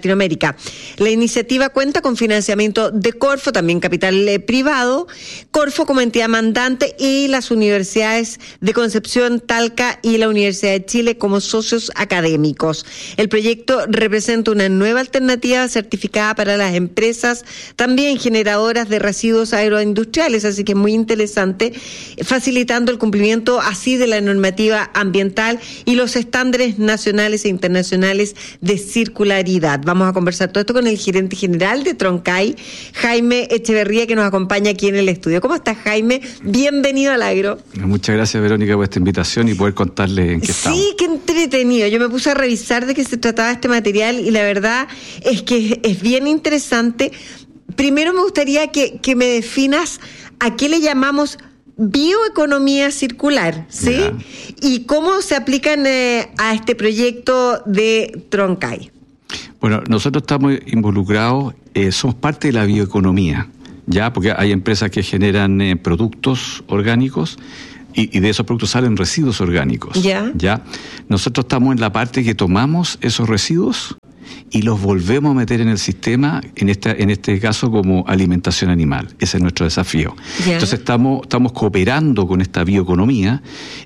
La iniciativa cuenta con financiamiento de Corfo, también capital privado, Corfo como entidad mandante y las universidades de Concepción, Talca y la Universidad de Chile como socios académicos. El proyecto representa una nueva alternativa certificada para las empresas también generadoras de residuos agroindustriales, así que es muy interesante, facilitando el cumplimiento así de la normativa ambiental y los estándares nacionales e internacionales de circularidad. Vamos a conversar todo esto con el gerente general de Troncay, Jaime Echeverría, que nos acompaña aquí en el estudio. ¿Cómo estás, Jaime? Bienvenido al Agro. Muchas gracias, Verónica, por esta invitación y poder contarle en qué estamos. Sí, qué entretenido. Yo me puse a revisar de qué se trataba este material y la verdad es que es bien interesante. Primero me gustaría que me definas a qué le llamamos bioeconomía circular, ¿sí? Yeah. Y cómo se aplican a este proyecto de Troncay. Bueno, nosotros estamos involucrados, somos parte de la bioeconomía, ya, porque hay empresas que generan productos orgánicos y de esos productos salen residuos orgánicos. Yeah. Ya. Nosotros estamos en la parte que tomamos esos residuos y los volvemos a meter en el sistema, en este caso como alimentación animal. Ese es nuestro desafío. Yeah. Entonces estamos cooperando con esta bioeconomía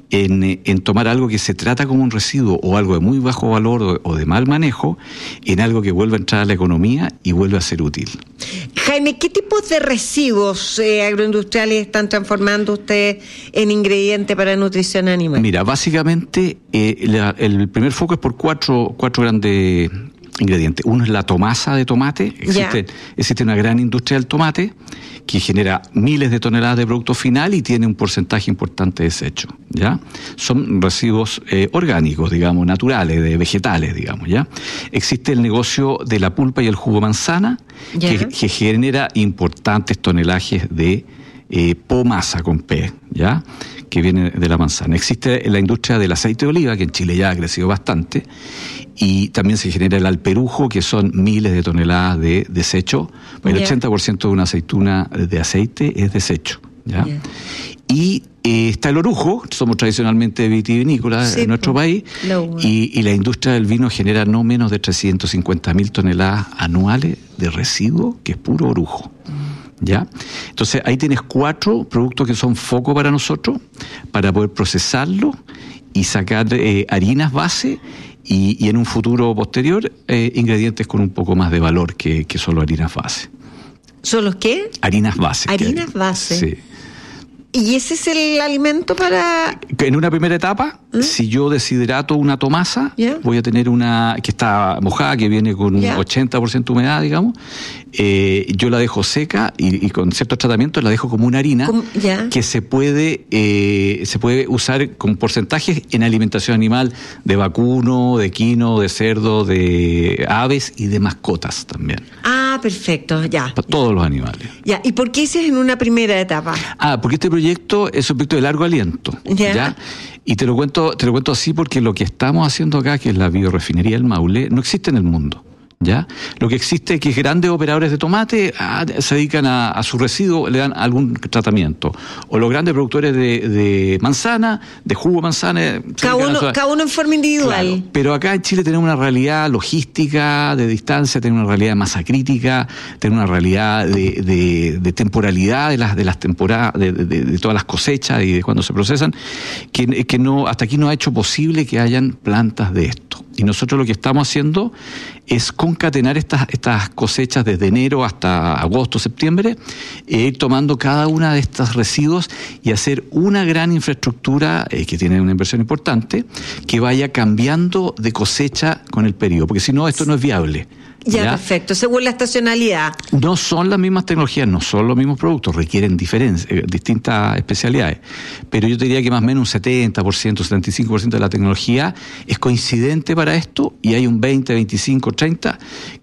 en tomar algo que se trata como un residuo o algo de muy bajo valor o de mal manejo, en algo que vuelva a entrar a la economía y vuelva a ser útil. Jaime, ¿qué tipos de residuos agroindustriales están transformando ustedes en ingredientes para nutrición animal? Mira, básicamente el primer foco es por cuatro grandes ingredientes. Uno es la tomasa de tomate. Existe una gran industria del tomate que genera miles de toneladas de producto final y tiene un porcentaje importante de desecho, ¿ya? Son residuos orgánicos, digamos, naturales, de vegetales, digamos, ¿ya? Existe el negocio de la pulpa y el jugo de manzana, que genera importantes tonelajes de pomasa con P, ¿ya? Que viene de la manzana. Existe la industria del aceite de oliva, que en Chile ya ha crecido bastante, y también se genera el alperujo, que son miles de toneladas de desecho. El 80% de una aceituna de aceite es desecho, ¿ya? Y está el orujo, somos tradicionalmente vitivinícolas en nuestro país, y la industria del vino genera no menos de 350.000 toneladas anuales de residuo, que es puro orujo. ¿Ya? Entonces ahí tienes 4 productos que son foco para nosotros, para poder procesarlo y sacar harinas base y en un futuro posterior ingredientes con un poco más de valor que solo harinas base. ¿Son los qué? Harinas base. Harinas base. Sí. ¿Y ese es el alimento para...? En una primera etapa, si yo deshidrato una tomasa, voy a tener una que está mojada, que viene con 80% humedad, digamos. Yo la dejo seca y con ciertos tratamientos la dejo como una harina que se puede usar con porcentajes en alimentación animal de vacuno, de equino, de cerdo, de aves y de mascotas también. Ah, perfecto, ya. Para todos los animales. Ya, ¿y por qué ese es en una primera etapa? Porque este proyecto es un proyecto de largo aliento, ¿ya? Y te lo cuento así porque lo que estamos haciendo acá, que es la biorefinería del Maule, no existe en el mundo, ¿ya? Lo que existe es que grandes operadores de tomate se dedican a su residuo, le dan algún tratamiento. O los grandes productores de manzana, de jugo de manzana. Cada uno en forma individual. Claro, pero acá en Chile tenemos una realidad logística, de distancia, tenemos una realidad de masa crítica, tenemos una realidad de temporalidad de las temporadas, de todas las cosechas y de cuando se procesan, que no, hasta aquí no ha hecho posible que hayan plantas de esto. Y nosotros lo que estamos haciendo es concatenar estas cosechas desde enero hasta agosto, septiembre, ir tomando cada una de estos residuos y hacer una gran infraestructura que tiene una inversión importante, que vaya cambiando de cosecha con el periodo, porque si no, esto no es viable. Ya, perfecto, según la estacionalidad. No son las mismas tecnologías, no son los mismos productos, requieren distintas especialidades. Pero yo te diría que más o menos un 70%, 75% de la tecnología es coincidente para esto, y hay un 20, 25, 30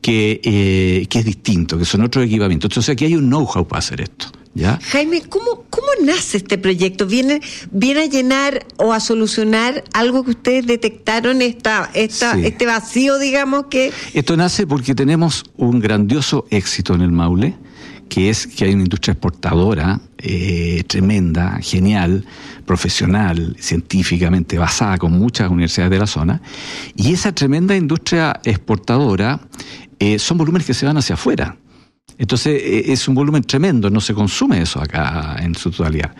que es distinto, que son otros equipamientos. Entonces aquí hay un know-how para hacer esto. ¿Ya? Jaime, ¿cómo nace este proyecto? ¿Viene a llenar o a solucionar algo que ustedes detectaron, este vacío, digamos? Que esto nace porque tenemos un grandioso éxito en el Maule, que es que hay una industria exportadora tremenda, genial, profesional, científicamente basada, con muchas universidades de la zona, y esa tremenda industria exportadora son volúmenes que se van hacia afuera. Entonces es un volumen tremendo, no se consume eso acá en su totalidad.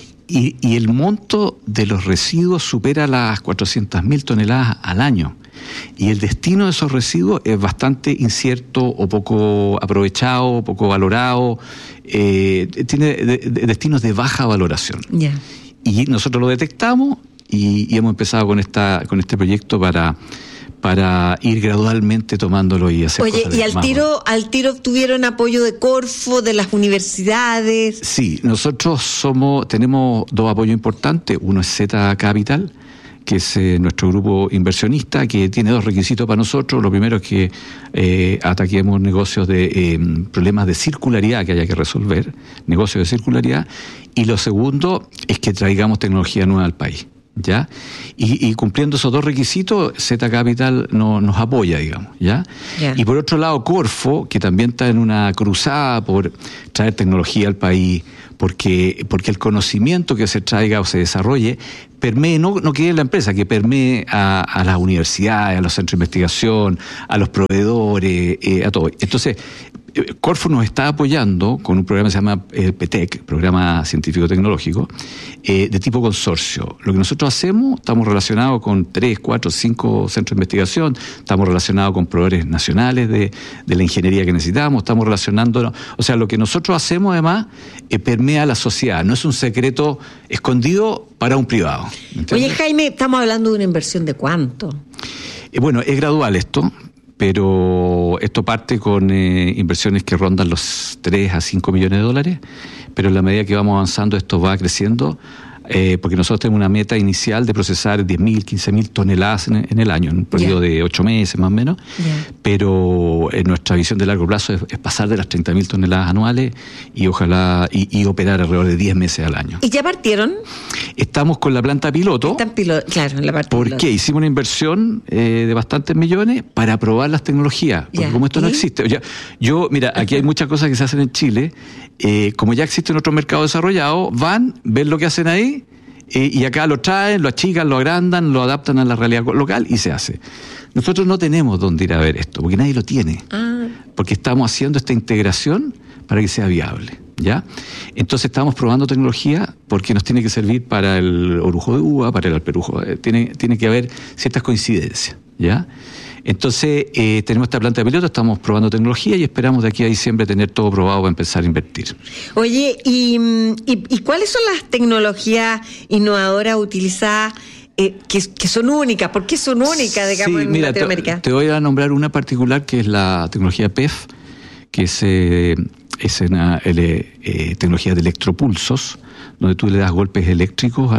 Y el monto de los residuos supera las 400.000 toneladas al año. Y el destino de esos residuos es bastante incierto o poco aprovechado, poco valorado. Tiene destinos de baja valoración. Yeah. Y nosotros lo detectamos y hemos empezado con este proyecto para ir gradualmente tomándolo y hacer cosas. Oye, ¿y al tiro tuvieron apoyo de Corfo, de las universidades? Sí, nosotros tenemos dos apoyos importantes. Uno es Z Capital, que es nuestro grupo inversionista, que tiene dos requisitos para nosotros. Lo primero es que ataquemos negocios de problemas de circularidad que haya que resolver, negocios de circularidad. Y lo segundo es que traigamos tecnología nueva al país. ¿Ya? Y cumpliendo esos dos requisitos, Z Capital nos apoya, digamos, ¿ya? Yeah. Y por otro lado, Corfo, que también está en una cruzada por traer tecnología al país, porque el conocimiento que se traiga o se desarrolle permee, no quede en la empresa, que permee a las universidades, a los centros de investigación, a los proveedores, a todo. Entonces, Corfo nos está apoyando con un programa que se llama PTEC, Programa Científico Tecnológico, de tipo consorcio. Lo que nosotros hacemos, estamos relacionados con 3, 4, 5 centros de investigación, estamos relacionados con proveedores nacionales de la ingeniería que necesitamos, estamos relacionándonos, o sea, lo que nosotros hacemos además permea a la sociedad, no es un secreto escondido para un privado. ¿Entiendes? Oye, Jaime, estamos hablando de una inversión de ¿cuánto? Bueno, es gradual esto, pero esto parte con inversiones que rondan los 3 a 5 millones de dólares, pero en la medida que vamos avanzando esto va creciendo, porque nosotros tenemos una meta inicial de procesar 10.000, 15.000 toneladas en el año, en un periodo de 8 meses más o menos, pero nuestra visión de largo plazo es pasar de las 30.000 toneladas anuales y ojalá y operar alrededor de 10 meses al año. ¿Y ya partieron? Estamos con la planta piloto. Claro, en la parte ¿Por piloto. qué? Hicimos una inversión de bastantes millones para probar las tecnologías, porque como esto no existe. Mira, aquí hay muchas cosas que se hacen en Chile, como ya existe en otros mercados desarrollados, ven lo que hacen ahí, y acá lo traen, lo achican, lo agrandan, lo adaptan a la realidad local y se hace. Nosotros no tenemos dónde ir a ver esto, porque nadie lo tiene. Porque estamos haciendo esta integración para que sea viable, ¿ya? Entonces estamos probando tecnología porque nos tiene que servir para el orujo de uva, para el alperujo. Tiene que haber ciertas coincidencias, ¿ya? Entonces, tenemos esta planta de piloto, estamos probando tecnología y esperamos de aquí a diciembre tener todo probado para empezar a invertir. Oye, ¿y cuáles son las tecnologías innovadoras utilizadas que son únicas? ¿Por qué son únicas, digamos, en Latinoamérica? Te voy a nombrar una particular que es la tecnología PEF, que es una tecnología de electropulsos, donde tú le das golpes eléctricos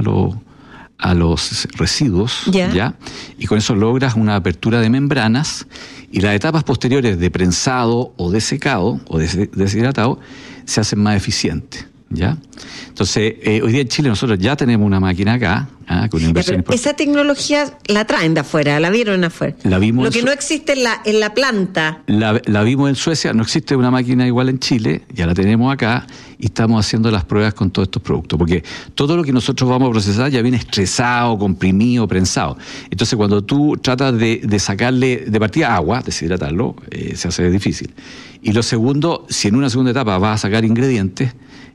a los residuos, ¿ya? Y con eso logras una apertura de membranas y las etapas posteriores de prensado o de secado o deshidratado se hacen más eficientes, ¿ya? Entonces, hoy día en Chile nosotros ya tenemos una máquina acá, con inversión. Esa tecnología la traen de afuera, la vieron afuera. La vimos. Lo que no existe en la planta. La vimos en Suecia, no existe una máquina igual en Chile, ya la tenemos acá y estamos haciendo las pruebas con todos estos productos, porque todo lo que nosotros vamos a procesar ya viene estresado, comprimido, prensado. Entonces, cuando tú tratas de sacarle de partida agua, deshidratarlo, se hace difícil. Y lo segundo, si en una segunda etapa vas a sacar ingredientes,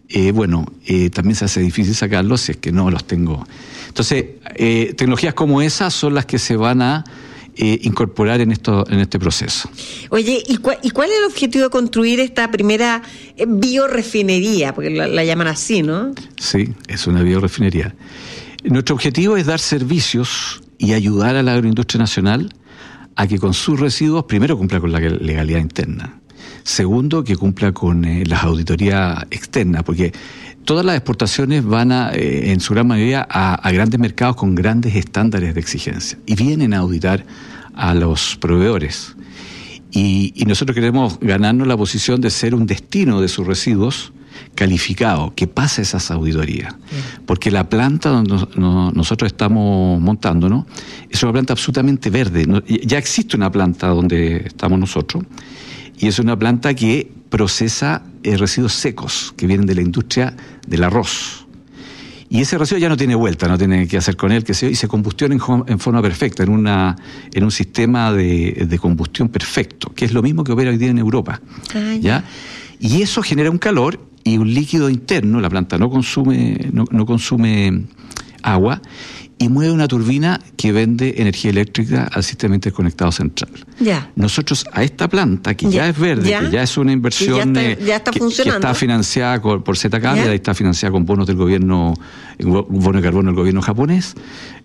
también se hace difícil sacarlos si es que no los tengo. Entonces, tecnologías como esas son las que se van a incorporar en este proceso. Oye, ¿y cuál es el objetivo de construir esta primera biorefinería? Porque la llaman así, ¿no? Sí, es una biorefinería. Nuestro objetivo es dar servicios y ayudar a la agroindustria nacional a que con sus residuos, primero, cumpla con la legalidad interna. Segundo, que cumpla con las auditorías externas, porque todas las exportaciones van en su gran mayoría a grandes mercados con grandes estándares de exigencia y vienen a auditar a los proveedores. Y nosotros queremos ganarnos la posición de ser un destino de sus residuos calificado, que pase esas auditorías. Porque la planta donde nosotros estamos montando, ¿no?, es una planta absolutamente verde. Ya existe una planta donde estamos nosotros, y es una planta que procesa residuos secos que vienen de la industria del arroz. Y ese residuo ya no tiene vuelta, no tiene qué hacer con él, y se combustiona en forma perfecta, en un sistema de combustión perfecto, que es lo mismo que opera hoy día en Europa. ¿Ya? Y eso genera un calor y un líquido interno. La planta no consume agua, y mueve una turbina que vende energía eléctrica al sistema interconectado central. Ya. Nosotros a esta planta, que ya es verde, que ya es una inversión ya está que funcionando, está financiada por ZK, y está financiada con bonos del gobierno, bono de carbono del gobierno japonés,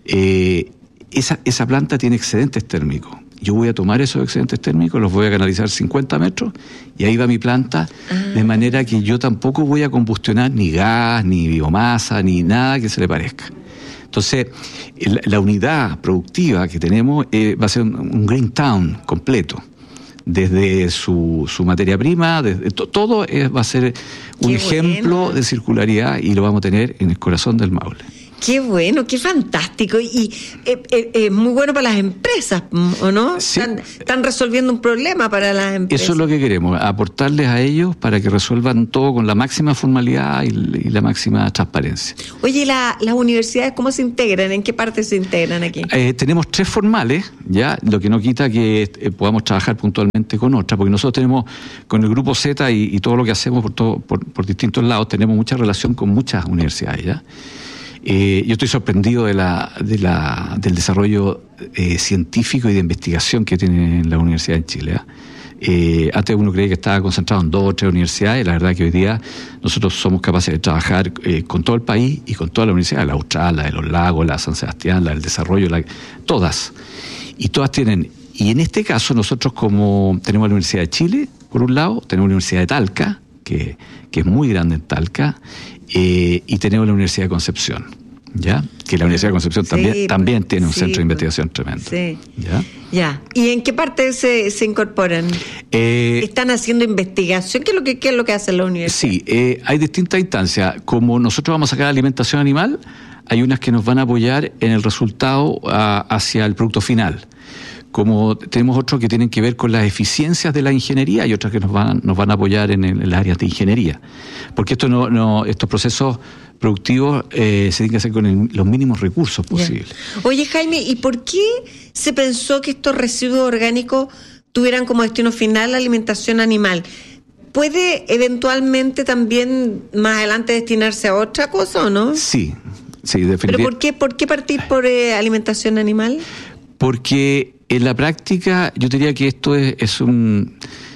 esa planta tiene excedentes térmicos. Yo voy a tomar esos excedentes térmicos, los voy a canalizar 50 metros, y ahí va mi planta, de manera que yo tampoco voy a combustionar ni gas, ni biomasa, ni nada que se le parezca. Entonces, la unidad productiva que tenemos va a ser un Green Town completo. Desde su materia prima, todo va a ser un ejemplo de circularidad, y lo vamos a tener en el corazón del Maule. Qué bueno, qué fantástico. Y muy bueno para las empresas, ¿o no? Sí. Están resolviendo un problema para las empresas. Eso es lo que queremos, aportarles a ellos para que resuelvan todo con la máxima formalidad y la máxima transparencia. Oye, ¿las universidades cómo se integran? ¿En qué parte se integran aquí? Tenemos 3 formales, ya, lo que no quita que podamos trabajar puntualmente con otras, porque nosotros tenemos, con el Grupo Z y todo lo que hacemos por distintos lados, tenemos mucha relación con muchas universidades, ¿ya? Yo estoy sorprendido del desarrollo científico y de investigación que tiene la Universidad de Chile. Antes uno creía que estaba concentrado en 2 o 3 universidades, y la verdad que hoy día nosotros somos capaces de trabajar con todo el país y con todas las universidades, la Austral, la de los Lagos, la de San Sebastián, la del Desarrollo, todas. Y todas tienen, y en este caso nosotros, como tenemos la Universidad de Chile, por un lado, tenemos la Universidad de Talca, que es muy grande en Talca, y tenemos la Universidad de Concepción, ¿ya? Que la Universidad de Concepción también tiene un centro de investigación tremendo. Sí. ¿Ya? ¿Y en qué parte se incorporan? ¿Están haciendo investigación? ¿Qué es lo que hace la universidad? Sí, hay distintas instancias. Como nosotros vamos a sacar alimentación animal, hay unas que nos van a apoyar en el resultado hacia el producto final. Como tenemos otros que tienen que ver con las eficiencias de la ingeniería, y otras que nos van a apoyar en el área de ingeniería. Porque estos procesos productivos se tienen que hacer con los mínimos recursos posibles. Oye, Jaime, ¿y por qué se pensó que estos residuos orgánicos tuvieran como destino final la alimentación animal? ¿Puede eventualmente también más adelante destinarse a otra cosa o no? Sí, definitivamente. ¿Pero por qué partir por alimentación animal? Porque en la práctica yo diría que esto es un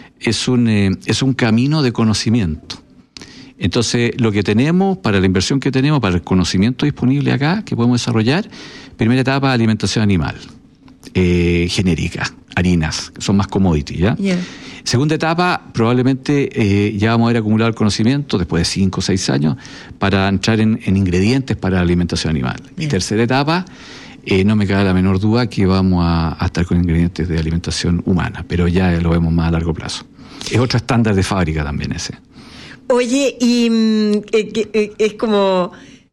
camino de conocimiento. Entonces, lo que tenemos, para la inversión que tenemos, para el conocimiento disponible acá, que podemos desarrollar, primera etapa, alimentación animal, genérica, harinas, que son más commodity, ¿ya? Yeah. Segunda etapa, probablemente ya vamos a haber acumulado el conocimiento, después de 5 o 6 años, para entrar en ingredientes para la alimentación animal. Yeah. Y tercera etapa, no me cabe la menor duda que vamos a estar con ingredientes de alimentación humana, pero ya lo vemos más a largo plazo. Es otro estándar de fábrica también ese. Oye, y es como,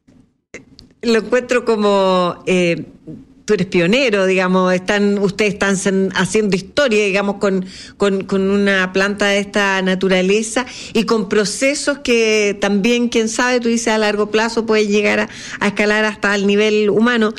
lo encuentro como, tú eres pionero, digamos, ustedes están haciendo historia, digamos, con una planta de esta naturaleza y con procesos que también, quién sabe, tú dices a largo plazo puede llegar a escalar hasta el nivel humano.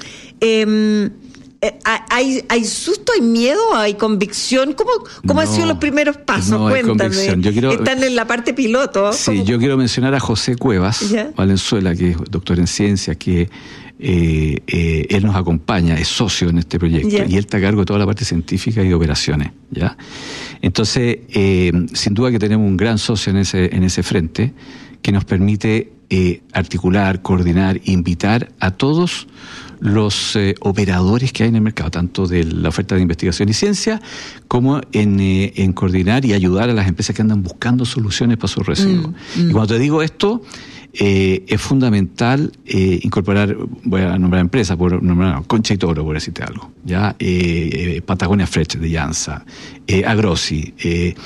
¿Hay susto, hay miedo, hay convicción? ¿Cómo han sido los primeros pasos? No, cuéntame. Están en la parte piloto. Sí, yo quiero mencionar a José Cuevas Valenzuela, que es doctor en ciencias, que él nos acompaña, es socio en este proyecto, y él está a cargo de toda la parte científica y de operaciones, ¿ya? Entonces, sin duda que tenemos un gran socio en ese frente, que nos permite articular, coordinar, invitar a todos los operadores que hay en el mercado, tanto de la oferta de investigación y ciencia, como en coordinar y ayudar a las empresas que andan buscando soluciones para sus residuos. Y cuando te digo esto, es fundamental incorporar, voy a nombrar empresas, por nombrar Concha y Toro, por decirte algo, ¿ya? Patagonia Fresh de Llanza, Agrosi,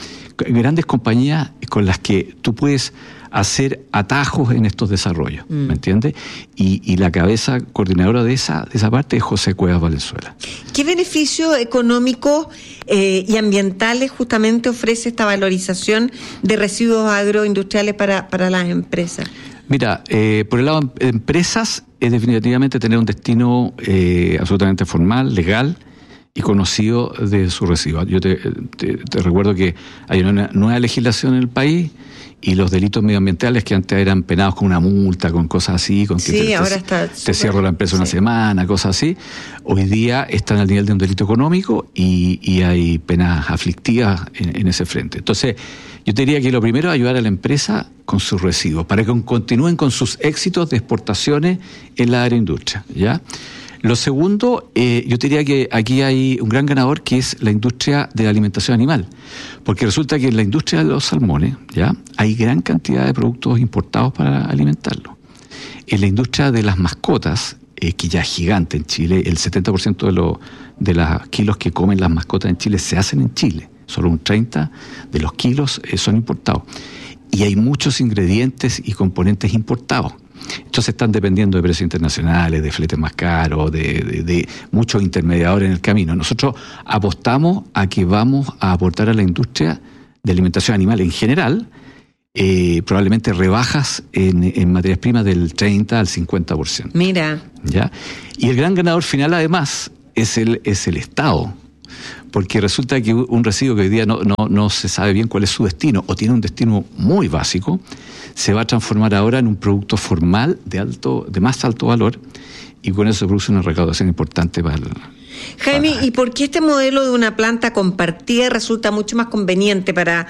grandes compañías con las que tú puedes hacer atajos en estos desarrollos, ¿me entiendes? Y la cabeza coordinadora de esa parte es José Cuevas Valenzuela. ¿Qué beneficios económicos y ambientales justamente ofrece esta valorización de residuos agroindustriales para las empresas? Mira, por el lado de empresas, es definitivamente tener un destino absolutamente formal, legal y conocido de su residuo. Yo te recuerdo que hay una nueva legislación en el país y los delitos medioambientales que antes eran penados con una multa, con cosas así, con que te cierro la empresa una semana, cosas así, hoy día están al nivel de un delito económico y hay penas aflictivas en ese frente. Entonces, yo te diría que lo primero es ayudar a la empresa con sus residuos, para que continúen con sus éxitos de exportaciones en la agroindustria, ¿ya? Lo segundo, yo te diría que aquí hay un gran ganador, que es la industria de la alimentación animal, porque resulta que en la industria de los salmones, ¿ya?, hay gran cantidad de productos importados para alimentarlos. En la industria de las mascotas, que ya es gigante en Chile, el 70% de los kilos que comen las mascotas en Chile se hacen en Chile, solo un 30% de los kilos son importados. Y hay muchos ingredientes y componentes importados. Entonces están dependiendo de precios internacionales, de fletes más caros, de muchos intermediadores en el camino. Nosotros apostamos a que vamos a aportar a la industria de alimentación animal en general, probablemente rebajas en materias primas del 30 al 50%. Mira. ¿Ya? Y el gran ganador final, además, es el Estado. Porque resulta que un residuo que hoy día no se sabe bien cuál es su destino, o tiene un destino muy básico, se va a transformar ahora en un producto formal de más alto valor, y con eso se produce una recaudación importante para Jaime, ¿y por qué este modelo de una planta compartida resulta mucho más conveniente para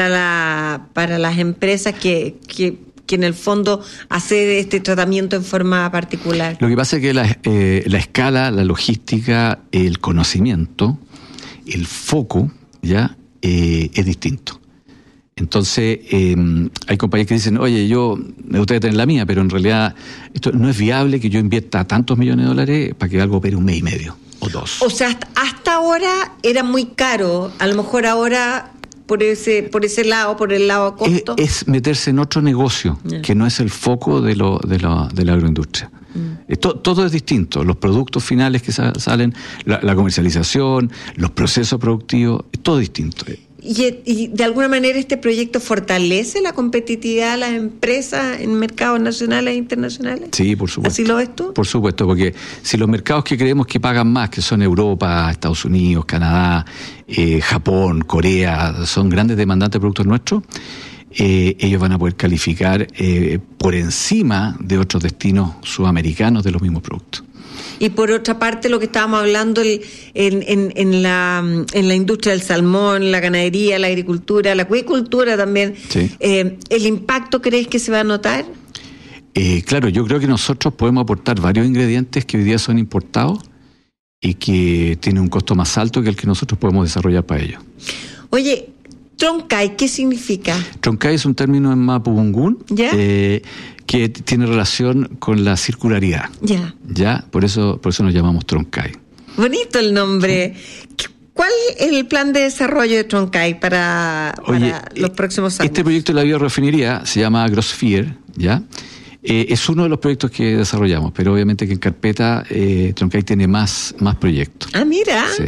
las empresas que en el fondo hacer este tratamiento en forma particular? Lo que pasa es que la escala, la logística, el conocimiento, el foco, ya es distinto. Entonces, hay compañías que dicen, oye, me gustaría tener la mía, pero en realidad esto no es viable que yo invierta tantos millones de dólares para que algo opere un mes y medio o 2. O sea, hasta ahora era muy caro, a lo mejor ahora por ese lado, por el lado costo. Es meterse en otro negocio, que no es el foco de la agroindustria. Todo es distinto, los productos finales que salen, la comercialización, los procesos productivos, es todo distinto. ¿Y de alguna manera este proyecto fortalece la competitividad de las empresas en mercados nacionales e internacionales? Sí, por supuesto. ¿Así lo ves tú? Por supuesto, porque si los mercados que creemos que pagan más, que son Europa, Estados Unidos, Canadá, Japón, Corea, son grandes demandantes de productos nuestros, ellos van a poder calificar por encima de otros destinos sudamericanos de los mismos productos. Y por otra parte, lo que estábamos hablando en la industria del salmón, la ganadería, la agricultura, la acuicultura también, sí. ¿El impacto crees que se va a notar? Claro, yo creo que nosotros podemos aportar varios ingredientes que hoy día son importados y que tienen un costo más alto que el que nosotros podemos desarrollar para ellos. Oye, Troncay, ¿qué significa? Troncay es un término en mapudungún que tiene relación con la circularidad. Ya, por eso nos llamamos Troncay. Bonito el nombre. Sí. ¿Cuál es el plan de desarrollo de Troncay para los próximos años? Este proyecto de la biorefinería se llama AgroSphere, ¿ya? Es uno de los proyectos que desarrollamos, pero obviamente que en carpeta Troncay tiene más proyectos. Ah, mira. Sí.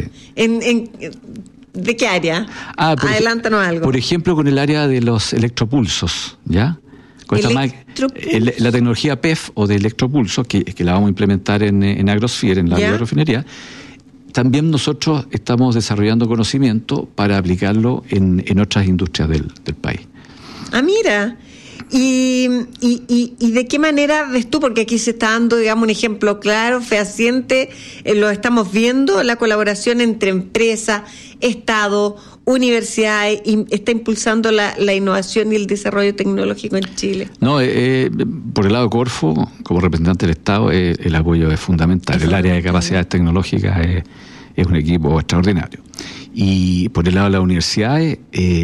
¿De qué área? Adelántanos algo. Por ejemplo, con el área de los electropulsos, ¿ya? Con la tecnología PEF o de electropulsos, que la vamos a implementar en AgroSphere, en la biorefinería. También nosotros estamos desarrollando conocimiento para aplicarlo en otras industrias del país. Ah, mira. ¿Y de qué manera ves tú? Porque aquí se está dando, digamos, un ejemplo claro, fehaciente, lo estamos viendo, la colaboración entre empresa, Estado, universidades está impulsando la innovación y el desarrollo tecnológico en Chile? No, por el lado de Corfo, como representante del Estado, el apoyo es fundamental. El área de capacidades tecnológicas es un equipo extraordinario. Y por el lado de las universidades,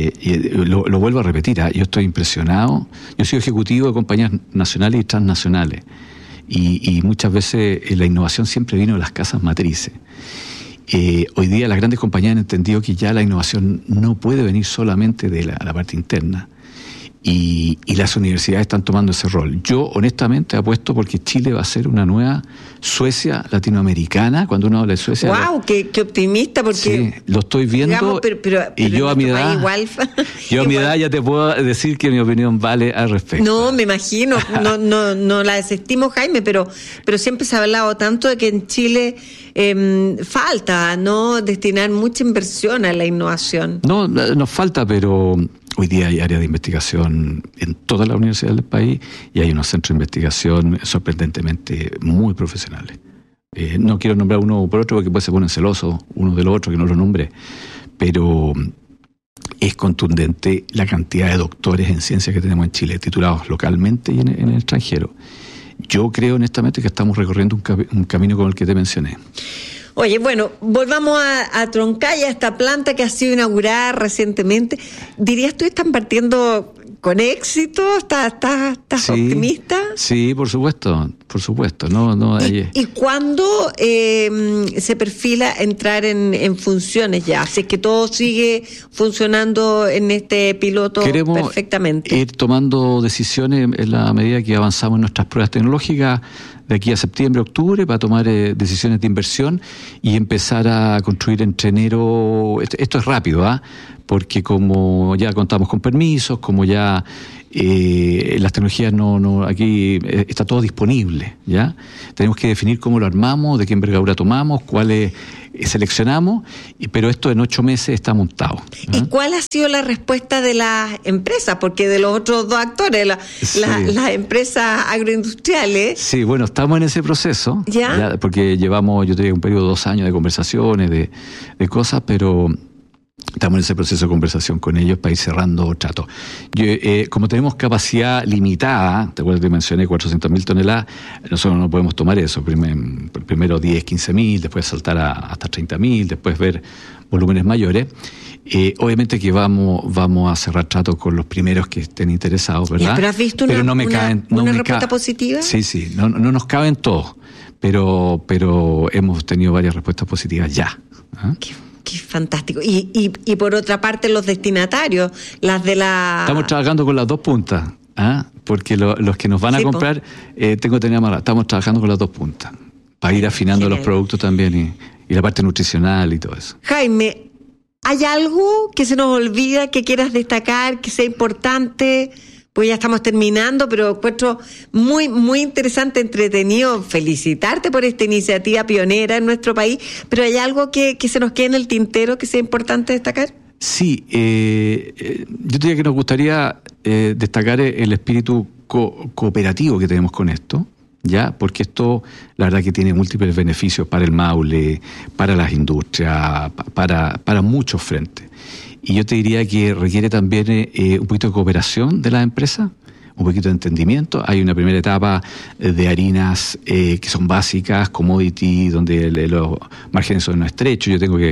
lo vuelvo a repetir, yo estoy impresionado. Yo soy ejecutivo de compañías nacionales y transnacionales. Y muchas veces la innovación siempre vino de las casas matrices. Hoy día las grandes compañías han entendido que ya la innovación no puede venir solamente de la parte interna. Y las universidades están tomando ese rol. Yo honestamente apuesto porque Chile va a ser una nueva Suecia latinoamericana. Cuando uno habla de Suecia... ¡Wow! ¡Qué optimista! Porque, sí, lo estoy viendo. Digamos, pero y yo a mi edad... Yo a mi edad ya te puedo decir que mi opinión vale al respecto. No, me imagino. No la desestimo, Jaime, pero siempre se ha hablado tanto de que en Chile falta, ¿no?, destinar mucha inversión a la innovación. No, nos falta, pero... Hoy día hay áreas de investigación en todas las universidades del país y hay unos centros de investigación sorprendentemente muy profesionales. No quiero nombrar uno por otro porque después se ponen celosos uno del otro que no lo nombre, pero es contundente la cantidad de doctores en ciencias que tenemos en Chile, titulados localmente y en el extranjero. Yo creo honestamente que estamos recorriendo un camino como el que te mencioné. Oye, bueno, volvamos a Troncaya, esta planta que ha sido inaugurada recientemente. ¿Dirías tú que están partiendo con éxito? ¿Estás optimista? Sí, por supuesto. No. ¿Y cuándo se perfila entrar en funciones ya? Si es que todo sigue funcionando en este piloto perfectamente. Queremos ir tomando decisiones en la medida que avanzamos en nuestras pruebas tecnológicas, de aquí a septiembre, octubre, para tomar decisiones de inversión y empezar a construir entre enero. Esto es rápido, porque como ya contamos con permisos, como ya las tecnologías aquí está todo disponible, ¿ya? Tenemos que definir cómo lo armamos, de qué envergadura tomamos, cuáles seleccionamos, pero esto en 8 meses está montado. ¿Y cuál ha sido la respuesta de las empresas? Porque de los otros dos actores, las empresas agroindustriales... Sí, bueno, estamos en ese proceso, ¿ya? Porque llevamos, yo te digo, un periodo de 2 años de conversaciones, de cosas, pero... Estamos en ese proceso de conversación con ellos para ir cerrando tratos. Como tenemos capacidad limitada, te acuerdas que mencioné 400.000 toneladas, nosotros no podemos tomar eso. Primero 10, 15.000, después saltar hasta 30.000, después ver volúmenes mayores. Obviamente que vamos a cerrar tratos con los primeros que estén interesados, ¿verdad? ¿Pero has visto una respuesta positiva? Sí, no nos caben todos, pero hemos tenido varias respuestas positivas ya. Qué fantástico. Y por otra parte, los destinatarios, las de la... Estamos trabajando con las dos puntas, porque los que nos van a comprar, tengo que tener amarrado, estamos trabajando con las dos puntas, para ir afinando los productos también y la parte nutricional y todo eso. Jaime, ¿hay algo que se nos olvida, que quieras destacar, que sea importante? Pues ya estamos terminando, pero encuentro muy, muy interesante, entretenido. Felicitarte por esta iniciativa pionera en nuestro país, pero ¿hay algo que se nos quede en el tintero que sea importante destacar? Sí, yo diría que nos gustaría destacar el espíritu cooperativo que tenemos con esto, ¿ya? Porque esto, la verdad que tiene múltiples beneficios para el Maule, para las industrias, para muchos frentes. Y yo te diría que requiere también un poquito de cooperación de las empresas, un poquito de entendimiento. Hay una primera etapa de harinas que son básicas, commodity, donde los márgenes son estrechos. Yo tengo que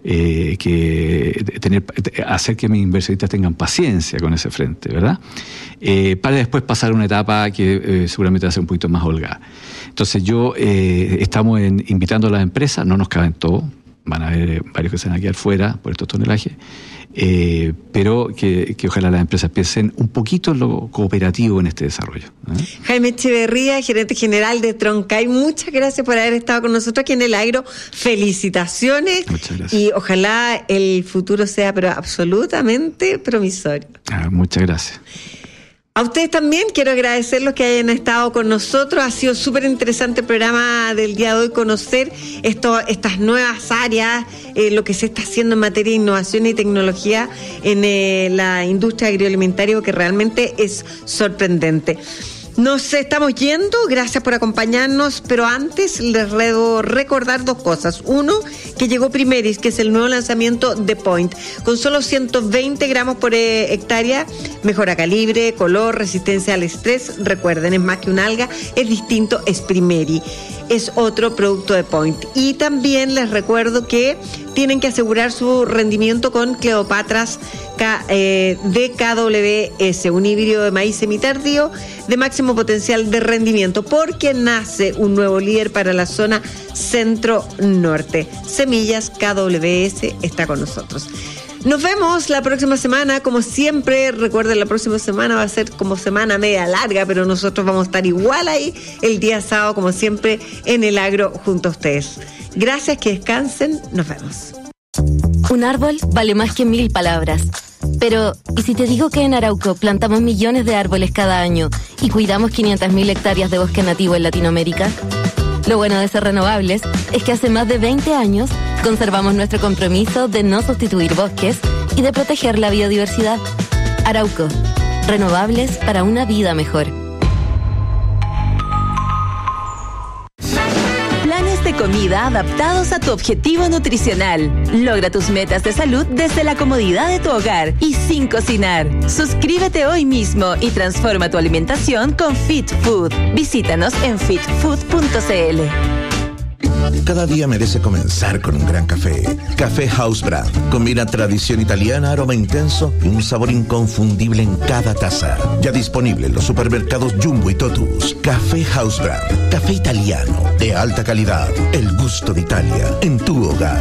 hacer que mis inversionistas tengan paciencia con ese frente, ¿verdad? Para después pasar a una etapa que seguramente va a ser un poquito más holgada. Entonces estamos invitando a las empresas, no nos caben todos, van a haber varios que se van a quedar fuera por estos tonelajes, pero que ojalá las empresas piensen un poquito en lo cooperativo en este desarrollo. Jaime Echeverría, gerente general de Troncay, muchas gracias por haber estado con nosotros aquí en El Agro. Felicitaciones. Muchas gracias. Y ojalá el futuro sea pero absolutamente promisorio. Muchas gracias. A ustedes también quiero agradecerlos que hayan estado con nosotros. Ha sido súper interesante el programa del día de hoy, conocer estas nuevas áreas, lo que se está haciendo en materia de innovación y tecnología en la industria agroalimentaria, que realmente es sorprendente. Nos estamos yendo, gracias por acompañarnos, pero antes les debo recordar dos cosas. Uno, que llegó Primeris, que es el nuevo lanzamiento de Point, con solo 120 gramos por hectárea, mejora calibre, color, resistencia al estrés. Recuerden, es más que un alga, es distinto, es Primeri. Es otro producto de Point. Y también les recuerdo que tienen que asegurar su rendimiento con Cleopatras de KWS, un híbrido de maíz semitardío de máximo potencial de rendimiento, porque nace un nuevo líder para la zona centro-norte. Semillas KWS está con nosotros. Nos vemos la próxima semana, como siempre. Recuerden, la próxima semana va a ser como semana media larga, pero nosotros vamos a estar igual ahí el día sábado, como siempre, en el agro junto a ustedes. Gracias, que descansen. Nos vemos. Un árbol vale más que 1000 palabras. Pero, ¿y si te digo que en Arauco plantamos millones de árboles cada año y cuidamos 500.000 hectáreas de bosque nativo en Latinoamérica? Lo bueno de ser renovables es que hace más de 20 años conservamos nuestro compromiso de no sustituir bosques y de proteger la biodiversidad. Arauco, renovables para una vida mejor. Planes de comida adaptados a tu objetivo nutricional. Logra tus metas de salud desde la comodidad de tu hogar y sin cocinar. Suscríbete hoy mismo y transforma tu alimentación con Fit Food. Visítanos en fitfood.cl. Cada día merece comenzar con un gran café. Café House Brand. Combina tradición italiana, aroma intenso y un sabor inconfundible en cada taza. Ya disponible en los supermercados Jumbo y Totus. Café House Brand. Café italiano de alta calidad. El gusto de Italia en tu hogar.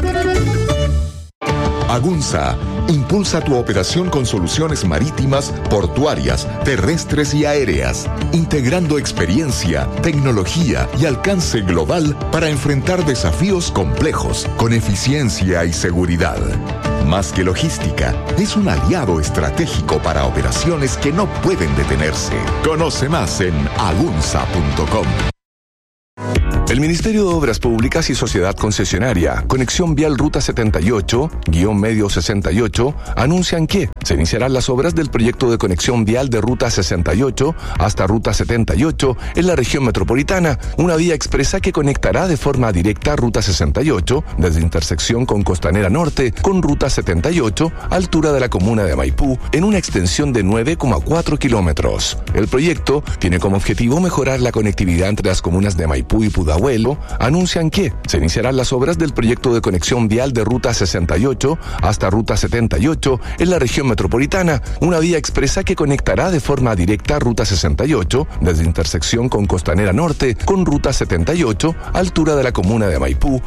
Agunza impulsa tu operación con soluciones marítimas, portuarias, terrestres y aéreas, integrando experiencia, tecnología y alcance global para enfrentar desafíos complejos con eficiencia y seguridad. Más que logística, es un aliado estratégico para operaciones que no pueden detenerse. Conoce más en agunza.com. El Ministerio de Obras Públicas y Sociedad Concesionaria, Conexión Vial Ruta 78-Medio 68, anuncian que se iniciarán las obras del proyecto de conexión vial de Ruta 68 hasta Ruta 78 en la región metropolitana, una vía expresa que conectará de forma directa Ruta 68 desde intersección con Costanera Norte con Ruta 78, altura de la comuna de Maipú, en una extensión de 9,4 kilómetros. El proyecto tiene como objetivo mejorar la conectividad entre las comunas de Maipú y Pudahuel. Anuncian que se iniciarán las obras del proyecto de conexión vial de Ruta 68 hasta Ruta 78 en la región metropolitana, una vía expresa que conectará de forma directa Ruta 68 desde intersección con Costanera Norte con Ruta 78, altura de la comuna de Maipú,